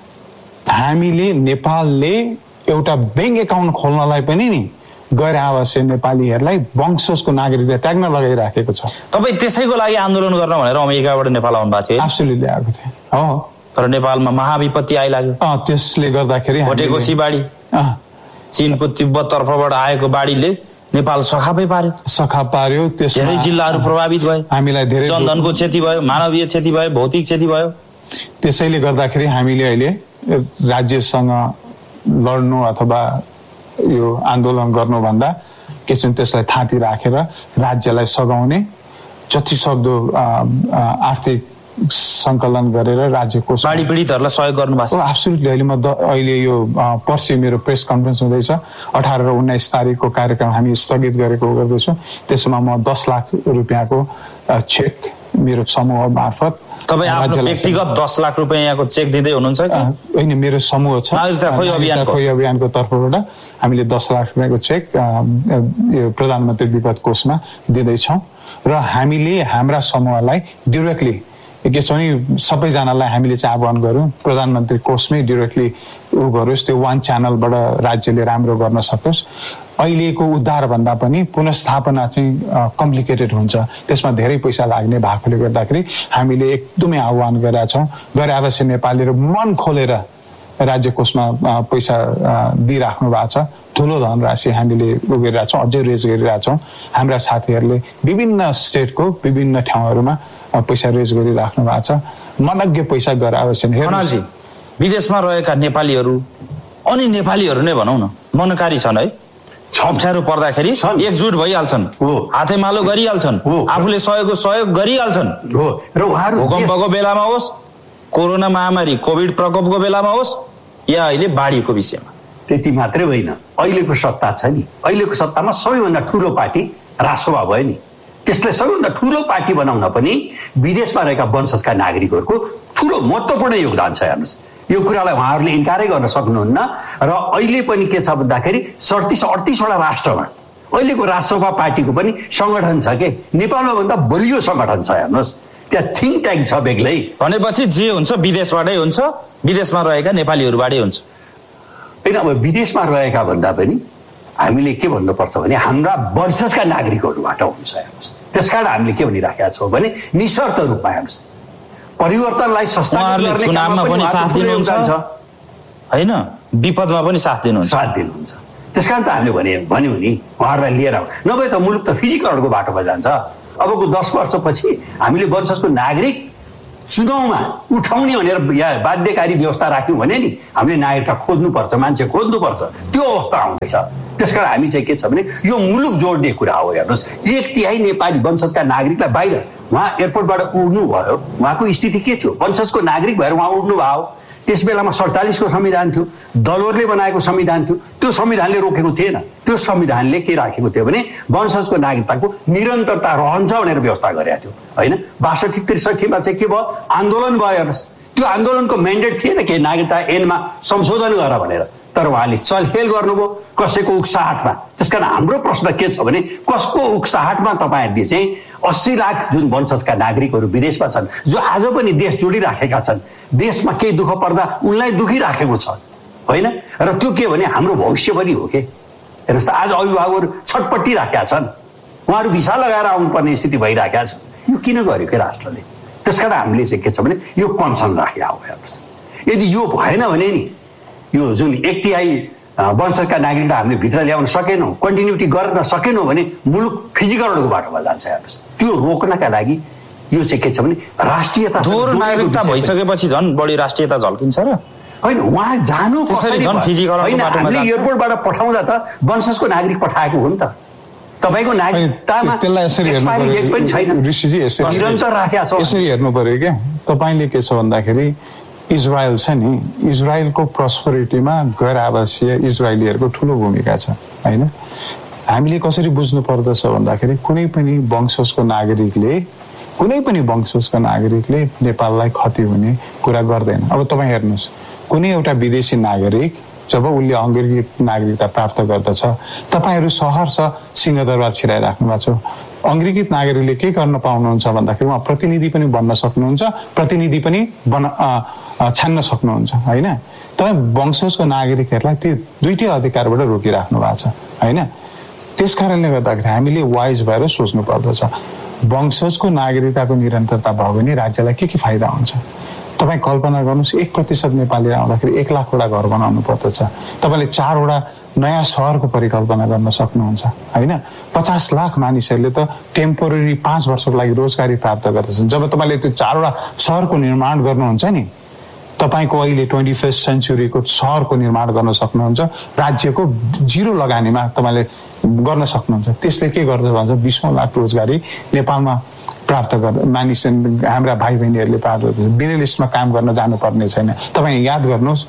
[SPEAKER 5] हामीले नेपालले एउटा ब्याङ्क एकाउन्ट खोल्नलाई पनि नि गैर आवासीय नेपालीहरूलाई वंशजको नागरिकता त्याग्न लगाइराखेको छ
[SPEAKER 4] तपाईँ त्यसैको लागि आन्दोलन गर्न भनेर अमेरिकाबाट नेपाल आउनु भएको थियो
[SPEAKER 5] एब्सोल्युटली आएको थियो हो
[SPEAKER 4] तर नेपालमा महाविपत्ति आइलाग्यो
[SPEAKER 5] अँ त्यसले गर्दाखेरि
[SPEAKER 4] भोटेको सिबाडी चीनको तिब्बत तर्फबाट आएको बाढीले नेपाल सखापै पार्यो
[SPEAKER 5] सखा पार्यो
[SPEAKER 4] धेरै जिल्लाहरू प्रभावित भए
[SPEAKER 5] हामीलाई धेरै
[SPEAKER 4] जनधनको क्षति भयो मानवीय क्षति भयो भौतिक क्षति भयो
[SPEAKER 5] त्यसैले गर्दाखेरि हामीले अहिले राज्यसँग लड्नु अथवा यो आन्दोलन गर्नुभन्दा के छ त्यसलाई थाती राखेर राज्यलाई सघाउने जति सक्दो आर्थिक सङ्कलन गरेर राज्यको
[SPEAKER 4] बाढी पीडितहरूलाई सहयोग गर्नु भएको छ
[SPEAKER 5] एब्सोल्युटली अहिले म अहिले यो पर्सि मेरो प्रेस कन्फरेन्स हुँदैछ अठार र उन्नाइस तारिकको कार्यक्रम हामी स्थगित गरेको गर्दैछौँ त्यसमा म दस लाख रुपियाँको चेक मेरो समूह मार्फत
[SPEAKER 4] तपाईँ आफ्नो व्यक्तिगत दस लाख रुपियाँ यहाँको चेक दिँदै हुनुहुन्छ कि
[SPEAKER 5] होइन मेरो समूह छ खोइ अभियानको तर्फबाट हामीले दस लाख रुपियाँको चेक प्रधानमन्त्री विपद कोषमा दिँदैछौँ र हामीले हाम्रा समूहलाई डिरेक्टली के छ भने सबैजनालाई हामीले चाहिँ आह्वान गरौँ प्रधानमन्त्री कोषमै डिरेक्टली ऊ गरोस् त्यो वान च्यानलबाट राज्यले राम्रो गर्न सकोस् अहिलेको उद्धार भन्दा पनि पुनस्थापना चाहिँ कम्प्लिकेटेड हुन्छ त्यसमा धेरै पैसा लाग्ने भएकोले गर्दाखेरि हामीले एकदमै आह्वान गरेका छौँ गैर आवासीय नेपालीहरू मन खोलेर राज्य कोषमा पैसा दिइराख्नु भएको छ। ठुलो धनराशि हामीले उगिरहेको छौँ, अझै रेज गरिरहेछौँ। हाम्रा साथीहरूले विभिन्न स्टेटको विभिन्न ठाउँहरूमा पैसा रेज गरिराख्नु भएको छ। मनज्ञ पैसा गराएको छैन।
[SPEAKER 4] खनालजी, विदेशमा रहेका नेपालीहरू अनि नेपालीहरू नै भनौँ न मनकारी छन् है। अप्ठ्यारो पर्दाखेरि एकजुट भइहाल्छन्, हातेमालो गरिहाल्छन्, आफूले सहयोगको सहयोग गरिहाल्छन्।
[SPEAKER 6] र उहाँहरू
[SPEAKER 4] भूकम्पको बेलामा होस्, कोरोना महामारी कोभिड प्रकोपको बेलामा होस् या अहिले बाढीको विषयमा।
[SPEAKER 6] त्यति मात्रै होइन, अहिलेको सत्ता छ नि, अहिलेको सत्तामा सबैभन्दा ठुलो पार्टी राष्ट्रसभा भयो नि। त्यसलाई सबैभन्दा ठुलो पार्टी बनाउन पनि विदेशमा रहेका वंशजका नागरिकहरूको ठुलो महत्त्वपूर्ण योगदान छ। हेर्नुहोस्, यो कुरालाई उहाँहरूले इन्कारै गर्न सक्नुहुन्न। र अहिले पनि के छ भन्दाखेरि सडतिस अडतिसवटा राष्ट्रमा अहिलेको राष्ट्रसभा पार्टीको पनि सङ्गठन छ के नेपालमा भन्दा बलियो सङ्गठन छ। हेर्नुहोस्, त्यहाँ थिङ्क ट्याङ्क छ बेग्लै।
[SPEAKER 4] भनेपछि जे हुन्छ विदेशबाटै हुन्छ, विदेशमा रहेका नेपालीहरूबाटै हुन्छ
[SPEAKER 6] होइन। अब विदेशमा रहेका भन्दा पनि हामीले के भन्नुपर्छ भने हाम्रा वंशजका नागरिकहरूबाट हुन्छ। हेर्नुहोस्, त्यसकारण हामीले के भनिराखेका छौँ भने निशर्त रूपमा हेर्नुहोस् परिवर्तनलाई
[SPEAKER 4] चुनावमा पनि साथ दिनुहुन्छ होइन, विपदमा पनि साथ दिनुहुन्छ
[SPEAKER 6] साथ दिनुहुन्छ त्यसकारण त हामीले भने भन्यौँ नि उहाँहरूलाई लिएर आउँ, नभए त मुलुक त फिजिकलको बाटोमा जान्छ। अबको दस वर्षपछि हामीले वंशजको नागरिक चुनावमा उठाउने भनेर यहाँ बाध्यकारी व्यवस्था राख्यौँ भने नि हामीले नागरिकता खोज्नुपर्छ, मान्छे खोज्नुपर्छ, त्यो अवस्था आउँदैछ। त्यसकारण हामी चाहिँ के छ भने यो मुलुक जोड्ने कुरा हो। हेर्नुहोस्, एक तिहाई नेपाली वंशजका नागरिकलाई बाहिर उहाँ एयरपोर्टबाट उड्नु भयो, उहाँको स्थिति के थियो? वंशजको नागरिक भएर उहाँ उड्नु भयो। त्यस बेलामा सडचालिसको संविधान थियो, दलोरले बनाएको संविधान थियो, त्यो संविधानले रोकेको थिएन। त्यो संविधानले के राखेको थियो भने वंशजको नागरिकताको निरन्तरता रहन्छ भनेर व्यवस्था गरेको थियो होइन। बासठी त्रिसठीमा चाहिँ के भयो? आन्दोलन भयो। हेर्नुहोस्, त्यो आन्दोलनको म्यान्डेट थिएन कि नागरिकता ऐनमा संशोधन गर भनेर, तर उहाँले चलखेल गर्नुभयो कसैको उक्साहटमा। त्यसकारण हाम्रो प्रश्न के छ भने कसको उक्साहटमा तपाईँहरूले चाहिँ अस्सी लाख जुन वंशजका नागरिकहरू विदेशमा छन्, जो आज पनि देश जोडिराखेका छन्, देशमा केही दुःख पर्दा उनलाई दुखिराखेको छ होइन। र त्यो के भने हाम्रो भविष्य पनि हो के। हेर्नुहोस् त, आज अभिभावकहरू छटपट्टि राखेका छन्, उहाँहरू भिसा लगाएर आउनुपर्ने स्थिति भइराखेका छ। यो किन गर्यो के राष्ट्रले? त्यसकारण हामीले चाहिँ के छ भने यो कन्सर्न राखेका हो। हेर्नुहोस्, यदि यो भएन भने नि यो जुन एक तिहाई वंशजका नागरिकलाई हामीले भित्र ल्याउन सकेनौँ, कन्टिन्युटी गर्न सकेनौँ भने मुलुक फिजिकलको बाटोमा जान्छ। हेर्नुहोस्, त्यो रोक्नका लागि यो चाहिँ के छ भने राष्ट्रियता
[SPEAKER 4] नागरिकता भइसकेपछि झन् बढी राष्ट्रियता झल्किन्छ र
[SPEAKER 6] होइन। उहाँ जानु हामीले एयरपोर्टबाट पठाउँदा त वंशजको नागरिक पठाएको हो नि त। तपाईँको नागरिकतामा एक्सपायरी डेट पनि छैन, निरन्तर राखेका छौँ।
[SPEAKER 5] यसरी हेर्नु पर्यो क्या। तपाईँले के छ भन्दाखेरि इजरायल छ नि, इजरायलको प्रस्पेरिटीमा गैर आवासीय इजरायलीहरूको ठुलो भूमिका छ होइन। हामीले कसरी बुझ्नु पर्दछ भन्दाखेरि कुनै पनि वंशजको नागरिकले कुनै पनि वंशजको नागरिकले नेपाललाई क्षति हुने कुरा गर्दैन। अब तपाईँ हेर्नुहोस्, कुनै एउटा विदेशी नागरिक जब उसले अङ्ग्रेजी नागरिकता प्राप्त गर्दछ, तपाईँहरू सहर्ष सिंहदरबार छिराइराख्नु भएको छ। अङ्ग्रेजी नागरिकले के गर्न पाउनुहुन्छ भन्दाखेरि उहाँ प्रतिनिधि पनि बन्न सक्नुहुन्छ, प्रतिनिधि पनि बन छान्न सक्नुहुन्छ होइन। तपाईँ वंशजको नागरिकहरूलाई त्यो दुइटै अधिकारबाट रोकिराख्नु भएको छ होइन। त्यस कारणले गर्दाखेरि हामीले वाइज भएर सोच्नु पर्दछ। वंशजको नागरिकताको निरन्तरता भयो भने राज्यलाई के के फाइदा हुन्छ? तपाईँ कल्पना गर्नुहोस्, एक प्रतिशत नेपाली आउँदाखेरि एक लाखवटा घर बनाउनु पर्दछ। तपाईँले चारवटा नयाँ सहरको परिकल्पना गर्न सक्नुहुन्छ होइन। पचास लाख मानिसहरूले त टेम्पोररी पाँच वर्षको लागि रोजगारी प्राप्त गर्दछन्। जब तपाईँले त्यो चारवटा सहरको निर्माण गर्नुहुन्छ नि, तपाईँको अहिले ट्वेन्टी फर्स्ट सेन्चुरीको सहरको निर्माण गर्न सक्नुहुन्छ, राज्यको जिरो लगानीमा तपाईँले गर्न सक्नुहुन्छ। त्यसले के गर्छ भन्छ बिसौँ लाख रोजगारी नेपालमा प्राप्त गर्दा मानिस हाम्रा भाइ बहिनीहरूले प्राप्त गर्दछ। मिडल इस्टमा काम गर्न जानुपर्ने छैन। तपाईँ याद गर्नुहोस्,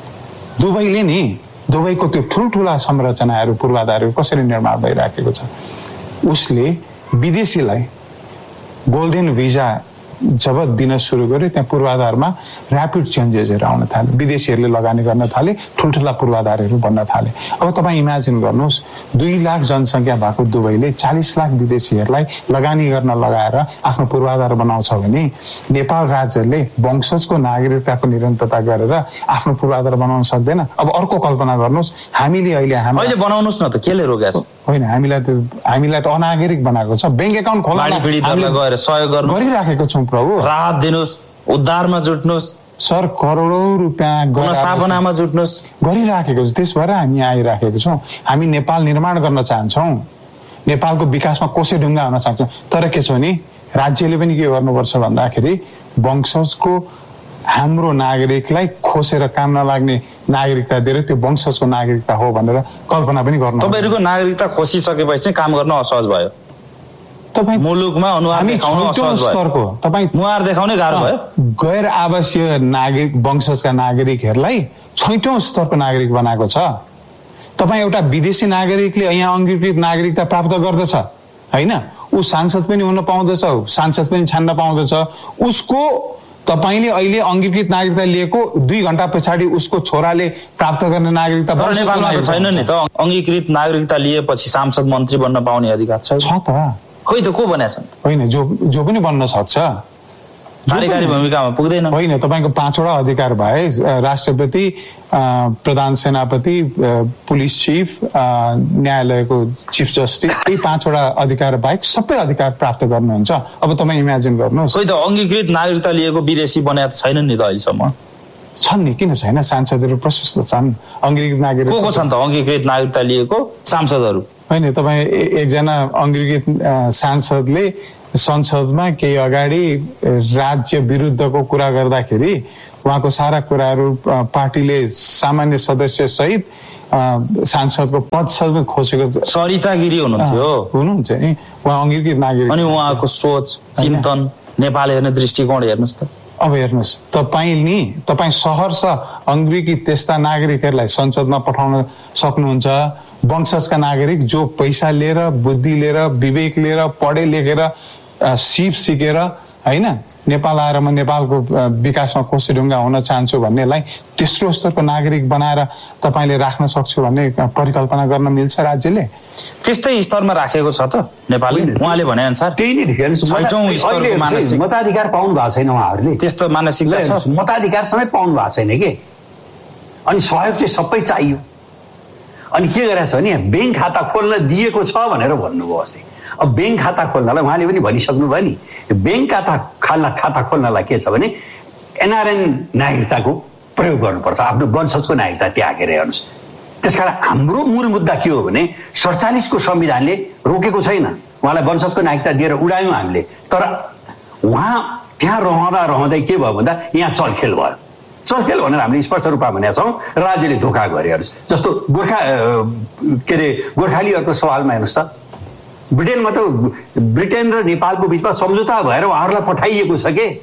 [SPEAKER 5] दुबईले नि दुबईको त्यो ठुल्ठुला संरचनाहरू पूर्वाधारहरू कसरी निर्माण भइराखेको छ। उसले विदेशीलाई गोल्डन भिजा जब दिन सुरु गर्यो, त्यहाँ पूर्वाधारमा ऱ्यापिड चेन्जेसहरू आउन थाले, विदेशीहरूले लगानी गर्न थाले, ठुल्ठुला पूर्वाधारहरू बन्न थाले। अब तपाईँ इमेजिन गर्नुहोस्, दुई लाख जनसङ्ख्या भएको दुबईले चालिस लाख विदेशीहरूलाई लगानी गर्न लगाएर आफ्नो पूर्वाधार बनाउँछ भने नेपाल राज्यले वंशजको नागरिकताको निरन्तरता गरेर आफ्नो पूर्वाधार बनाउन सक्दैन। अब अर्को कल्पना गर्नुहोस्, हामीले अहिले
[SPEAKER 4] अहिले बनाउनुहोस् न त केले रोकेको छ?
[SPEAKER 5] होइन, हामीलाई त हामीलाई त अनागरिक बनाएको छ। ब्याङ्क एकाउन्ट खोल्न
[SPEAKER 4] गएर सहयोग
[SPEAKER 5] गरिराखेको छौँ प्रभु।
[SPEAKER 4] राहत दिनुहोस्, उद्धारमा जुट्नुहोस्,
[SPEAKER 5] सर करोडौँ रुपियाँ
[SPEAKER 4] पुनर्स्थापनामा जुट्नुहोस्
[SPEAKER 5] गरिराखेको छ। त्यस भएर हामी आइराखेको छौँ। हामी नेपाल निर्माण गर्न चाहन्छौँ, नेपालको विकासमा कोसे ढुङ्गा हुन चाहन्छौँ। तर के छ भने राज्यले पनि के गर्नुपर्छ भन्दाखेरि वंशजको हाम्रो नागरिकलाई खोसेर काम नलाग्ने नागरिकता दिएर त्यो वंशजको नागरिकता हो भनेर कल्पना पनि गर्नु।
[SPEAKER 4] तपाईँहरूको नागरिकता खोसिसकेपछि काम गर्न असहज भयो। तपाईँ मुलुकमा अनुहार देखाउन असहज भयो। तपाईँ मुहार देखाउनै गाह्रो भयो।
[SPEAKER 5] गैर आवासीय नागरिक वंशजका नागरिकहरूलाई छैटौं स्तरको नागरिक बनाएको छ। तपाईँ एउटा विदेशी नागरिकले यहाँ अङ्गीकृत नागरिकता प्राप्त गर्दछ होइन, ऊ सांसद पनि हुन पाउँदछ, सांसद पनि छान्न पाउँदछ। उसको तपाईले अहिले अङ्गीकृत नागरिकता लिएको दुई घण्टा पछाडि उसको छोराले प्राप्त गर्ने नागरिकता
[SPEAKER 4] नेपालमा छैन नि त। अङ्गीकृत नागरिकता लिएपछि सांसद मन्त्री बन्न पाउने अधिकार छ
[SPEAKER 5] त।
[SPEAKER 4] खोइ त को बनेछ?
[SPEAKER 5] होइन, जो जो पनि बन्न सक्छ,
[SPEAKER 4] कार्यकारी भूमिकामा पुग्दैन।
[SPEAKER 5] होइन, तपाईँको पाँचवटा अधिकार भए राष्ट्रपति, प्रधान सेनापति, पुलिस चिफ, न्यायालयको चिफ जस्टिस, यी पाँचवटा अधिकार बाहेक सबै अधिकार प्राप्त गर्नुहुन्छ। अब तपाईँ इमेजिन गर्नुहोस्।
[SPEAKER 4] खोइ त अङ्गीकृत नागरिकता लिएको विदेशी बनाएको छैनन् नि त अहिलेसम्म।
[SPEAKER 5] छन् नि, किन छैन? सांसदहरू प्रशस्त छन् अङ्गीकृत नागरिक।
[SPEAKER 4] को को छन् त अङ्गीकृत नागरिकता लिएको सांसदहरू?
[SPEAKER 5] होइन, तपाईँ एकजना अङ्गीकृत सांसदले संसदमा केही अगाडि राज्य विरुद्धको कुरा गर्दाखेरि उहाँको सारा कुराहरू पार्टीले सामान्य सदस्य सहित सांसदको पद समेत खोसेको।
[SPEAKER 4] सरिता गिरी हुनुहुन्थ्यो।
[SPEAKER 5] हुनुहुन्छ नि, उहाँ अङ्गीकृत नागरिक।
[SPEAKER 4] अनि उहाँको सोच, चिन्तन, नेपाल हेर्ने दृष्टिकोण हेर्नुहोस् त।
[SPEAKER 5] अब हेर्नुहोस्, तपाईँ नि तपाईँ सहर्ष अङ्ग्रेजी त्यस्ता नागरिकहरूलाई संसदमा पठाउन सक्नुहुन्छ। वंशजका नागरिक जो पैसा लिएर, बुद्धि लिएर, विवेक लिएर, पढे लेखेर, सिप सिकेर होइन नेपाल आएर म नेपालको विकासमा कोसे ढुङ्गा हुन चाहन्छु भन्नेलाई तेस्रो स्तरको नागरिक बनाएर तपाईँले राख्न सक्छु भन्ने परिकल्पना गर्न मिल्छ राज्यले?
[SPEAKER 4] त्यस्तै स्तरमा राखेको छ त नेपालले। उहाँले भने अनुसार
[SPEAKER 6] त्यही नै देखिहाल्नुहोस्, मताधिकार पाउनु भएको छैन उहाँहरूले।
[SPEAKER 4] त्यस्तो मानसिकता छ,
[SPEAKER 6] मताधिकार समेत पाउनु भएको छैन के। अनि सहयोग चाहिँ सबै चाहियो। अनि के गरेछ भने ब्याङ्क खाता खोल्न दिएको छ भनेर भन्नुभयो अस्ति। अब ब्याङ्क खाता खोल्नलाई उहाँले पनि भनिसक्नु भयो नि, ब्याङ्क खाता खाल्ला खाता खोल्नलाई के छ भने एनआरएन नागरिकताको प्रयोग गर्नुपर्छ, आफ्नो वंशजको नागरिकता त्यागेर। हेर्नुहोस्, त्यसकारण हाम्रो मूल मुद्दा के हो भने सडचालिसको संविधानले रोकेको छैन, उहाँलाई वंशजको नागरिकता दिएर उडायौँ हामीले। तर उहाँ त्यहाँ रहँदा रहँदै के भयो भन्दा यहाँ चलखेल भयो। चलखेल भनेर हामीले स्पष्ट रूपमा भनेका छौँ, राज्यले धोका गरे। हेर्नुहोस्, जस्तो गोर्खा के अरे गोर्खालीहरूको सवालमा हेर्नुहोस् त, ब्रिटेनमा त ब्रिटेन र नेपालको बिचमा सम्झौता भएर उहाँहरूलाई पठाइएको छ के,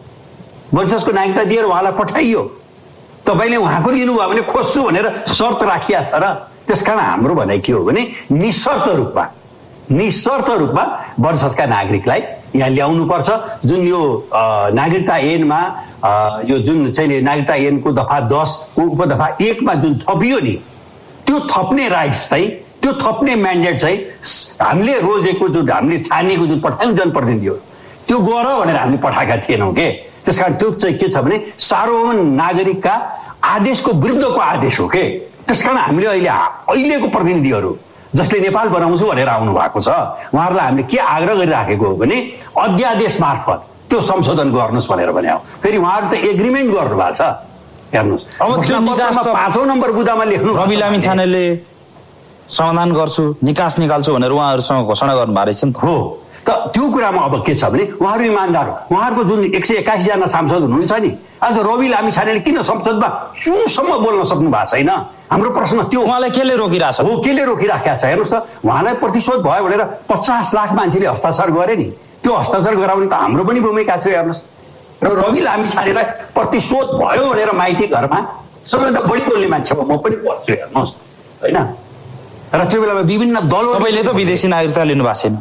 [SPEAKER 6] वंशजको नागरिकता दिएर उहाँलाई पठाइयो। तपाईँले उहाँको लिनुभयो भने खोज्छु भनेर शर्त राखिया छ र। त्यसकारण हाम्रो भनाइ के हो भने निशर्त रूपमा निशर्त रूपमा वंशजका नागरिकलाई यहाँ ल्याउनुपर्छ। जुन यो नागरिकता ऐनमा यो जुन चाहिँ नागरिकता ऐनको दफा दसको उपदफा एकमा जुन थपियो नि, त्यो थप्ने राइट्स चाहिँ, त्यो थप्ने म्यान्डेट चाहिँ हामीले रोजेको जुन हामीले छानेको जुन पठायौँ जनप्रतिनिधिहरू, त्यो गर भनेर हामीले पठाएका थिएनौँ के। त्यस कारण त्यो चाहिँ के छ भने सार्वभौम नागरिकका आदेशको विरुद्धको आदेश हो के। त्यस कारण हामीले अहिले अहिलेको प्रतिनिधिहरू जसले नेपाल बनाउँछु भनेर आउनु भएको छ, उहाँहरूलाई हामीले के आग्रह गरिराखेको हो भने अध्यादेश मार्फत त्यो संशोधन गर्नुहोस् भनेर भने हो। फेरि उहाँहरू त एग्रिमेन्ट गर्नु भएको छ। हेर्नुहोस्,
[SPEAKER 4] अब त्यो निकास
[SPEAKER 6] पाँचौँ नम्बर बुदामा लेख्नु
[SPEAKER 4] रवि लामिछानेले समाधान गर्छु, निकास निकाल्छु भनेर उहाँहरूसँग घोषणा गर्नुभएको रहेछ नि त।
[SPEAKER 6] हो, त त्यो कुरामा अब के छ भने उहाँहरू इमान्दार हो। उहाँहरूको जुन एक सय एक्काइसजना सांसद हुनुहुन्छ नि, आज रवि लामिछानेले किन संसदमा चुसम्म बोल्न सक्नु भएको छैन? हाम्रो प्रश्न त्यो।
[SPEAKER 4] उहाँलाई केले रोकिरहेछ?
[SPEAKER 6] हो, केले रोकिराखेको छ? हेर्नुहोस् त, उहाँलाई प्रतिशोध भयो भनेर पचास लाख मान्छेले हस्ताक्षर गरे नि, त्यो हस्ताक्षर गराउने त हाम्रो पनि भूमिका थियो। हेर्नुहोस्, र रवि लामिछानेलाई प्रतिशोध भयो भनेर माइती घरमा सबैभन्दा बढी बोल्ने मान्छे म पनि पढ्छु। हेर्नुहोस् होइन, र त्यो बेलामा विभिन्न दल।
[SPEAKER 4] तपाईँले त विदेशी नागरिकता लिनु भएको छैन।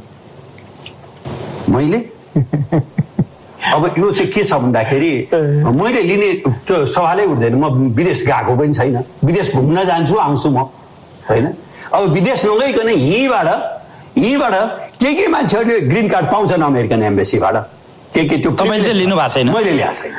[SPEAKER 6] मैले अब यो चाहिँ के छ भन्दाखेरि मैले लिने त्यो सवालै उठ्दैन। म विदेश गएको पनि छैन, विदेश घुम्न जान्छु आउँछु म होइन। अब विदेश नगइकन यहीँबाट यहीँबाट के के मान्छेहरूले ग्रिन कार्ड पाउँछन् अमेरिकन एम्बेसीबाट, के के त्यो
[SPEAKER 4] तपाईँले चाहिँ लिनु भएको छैन?
[SPEAKER 6] मैले ल्याएको छैन।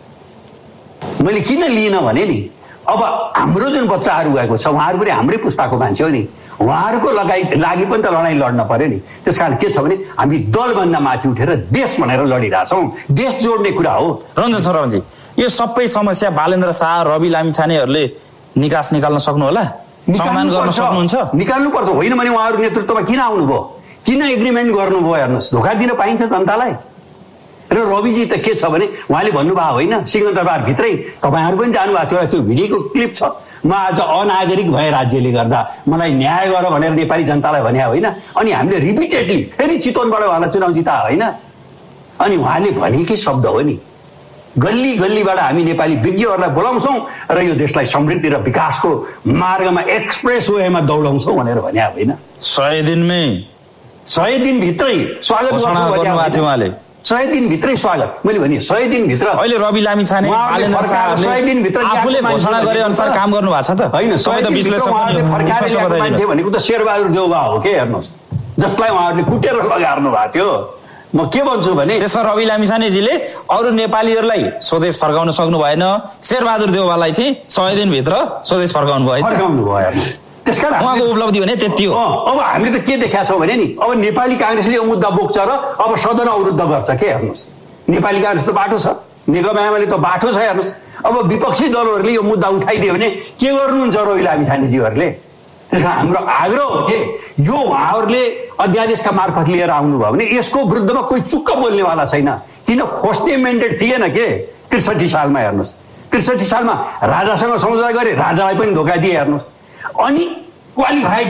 [SPEAKER 6] मैले किन लिइनँ भने नि, अब हाम्रो जुन बच्चाहरू गएको छ उहाँहरू पनि हाम्रै पुस्ताको मान्छे हो नि, उहाँहरूको लगाइ लागि पनि त लडाइँ लड्न पर्यो नि। त्यस कारण के छ भने हामी दलभन्दा माथि उठेर देश भनेर लडिरहेछौँ। देश जोड्ने कुरा हो।
[SPEAKER 4] रञ्जन शर्माजी, यो सबै समस्या बालेन्द्र शाह रवि लामिछानेहरूले निकास निकाल्न सक्नु होला, समाधान गर्न सक्नुहुन्छ?
[SPEAKER 6] निकाल्नुपर्छ। होइन भने उहाँहरू नेतृत्वमा किन आउनुभयो, किन एग्रिमेन्ट गर्नुभयो? हेर्नुहोस्, धोका दिन पाइन्छ जनतालाई। र रविजी त के छ भने उहाँले भन्नुभयो होइन सिंहदरबारभित्रै, तपाईँहरू पनि जानुभएको थियो, त्यो भिडियोको क्लिप छ, म आज अनागरिक भए राज्यले गर्दा मलाई न्याय गर भनेर नेपाली जनतालाई भने होइन। अनि हामीले रिपिटेडली फेरि चितवनबाट उहाँलाई चुनाव जिता होइन। अनि उहाँले भनेकै शब्द हो नि, गल्ली गल्लीबाट हामी नेपाली विज्ञहरूलाई बोलाउँछौँ र यो देशलाई समृद्धि र विकासको मार्गमा एक्सप्रेस वेमा दौडाउँछौँ भनेर भने होइन।
[SPEAKER 4] सय दिनमै
[SPEAKER 6] सय दिनभित्रै स्वागत गर्नु उहाँले, सय दिनभित्रै स्वागत। मैले भने सय दिनभित्र
[SPEAKER 4] अहिले रवि लामिछाने
[SPEAKER 6] सय दिनभित्र
[SPEAKER 4] आफूले घोषणा गरे अनुसार काम गर्नु भएको छ त
[SPEAKER 6] होइन। सय दिनभित्र उहाँले फर्काएर ल्याएको मान्छे भनेको त शेरबहादुर देउबा हो के, हेर्नुहोस्, जसलाई उहाँहरूले कुटेर लगार्नु भएको थियो। म के भन्छु भने
[SPEAKER 4] त्यसमा रवि लामिछानेजीले अरू नेपालीहरूलाई स्वदेश फर्काउन सक्नु भएन, शेरबहादुर देउबालाई चाहिँ सय दिनभित्र स्वदेश फर्काउनु भयो
[SPEAKER 6] फर्काउनु भयो त्यसकारण
[SPEAKER 4] उहाँको उपलब्धि भने त्यति हो।
[SPEAKER 6] अब हामीले त के देखाएको छौँ भने नि, अब नेपाली काङ्ग्रेसले यो मुद्दा बोक्छ र अब सदन अवरुद्ध गर्छ के, हेर्नुहोस्, नेपाली काङ्ग्रेस त बाटो छ, नेकपा एमाले त बाटो छ, हेर्नुहोस्। अब विपक्षी दलहरूले यो मुद्दा उठाइदियो भने के गर्नुहुन्छ रवि लामिछानेजीहरूले? त्यसमा हाम्रो आग्रह हो कि यो उहाँहरूले अध्यादेशका मार्फत लिएर आउनुभयो भने यसको विरुद्धमा कोही चुक्क बोल्नेवाला छैन। किन खोज्ने मेन्डेट थिएन के त्रिसठी सालमा, हेर्नुहोस्, त्रिसठी सालमा राजासँग सम्झौता गरे, राजालाई पनि धोका दिए, हेर्नुहोस्। अनि क्वालिफाइड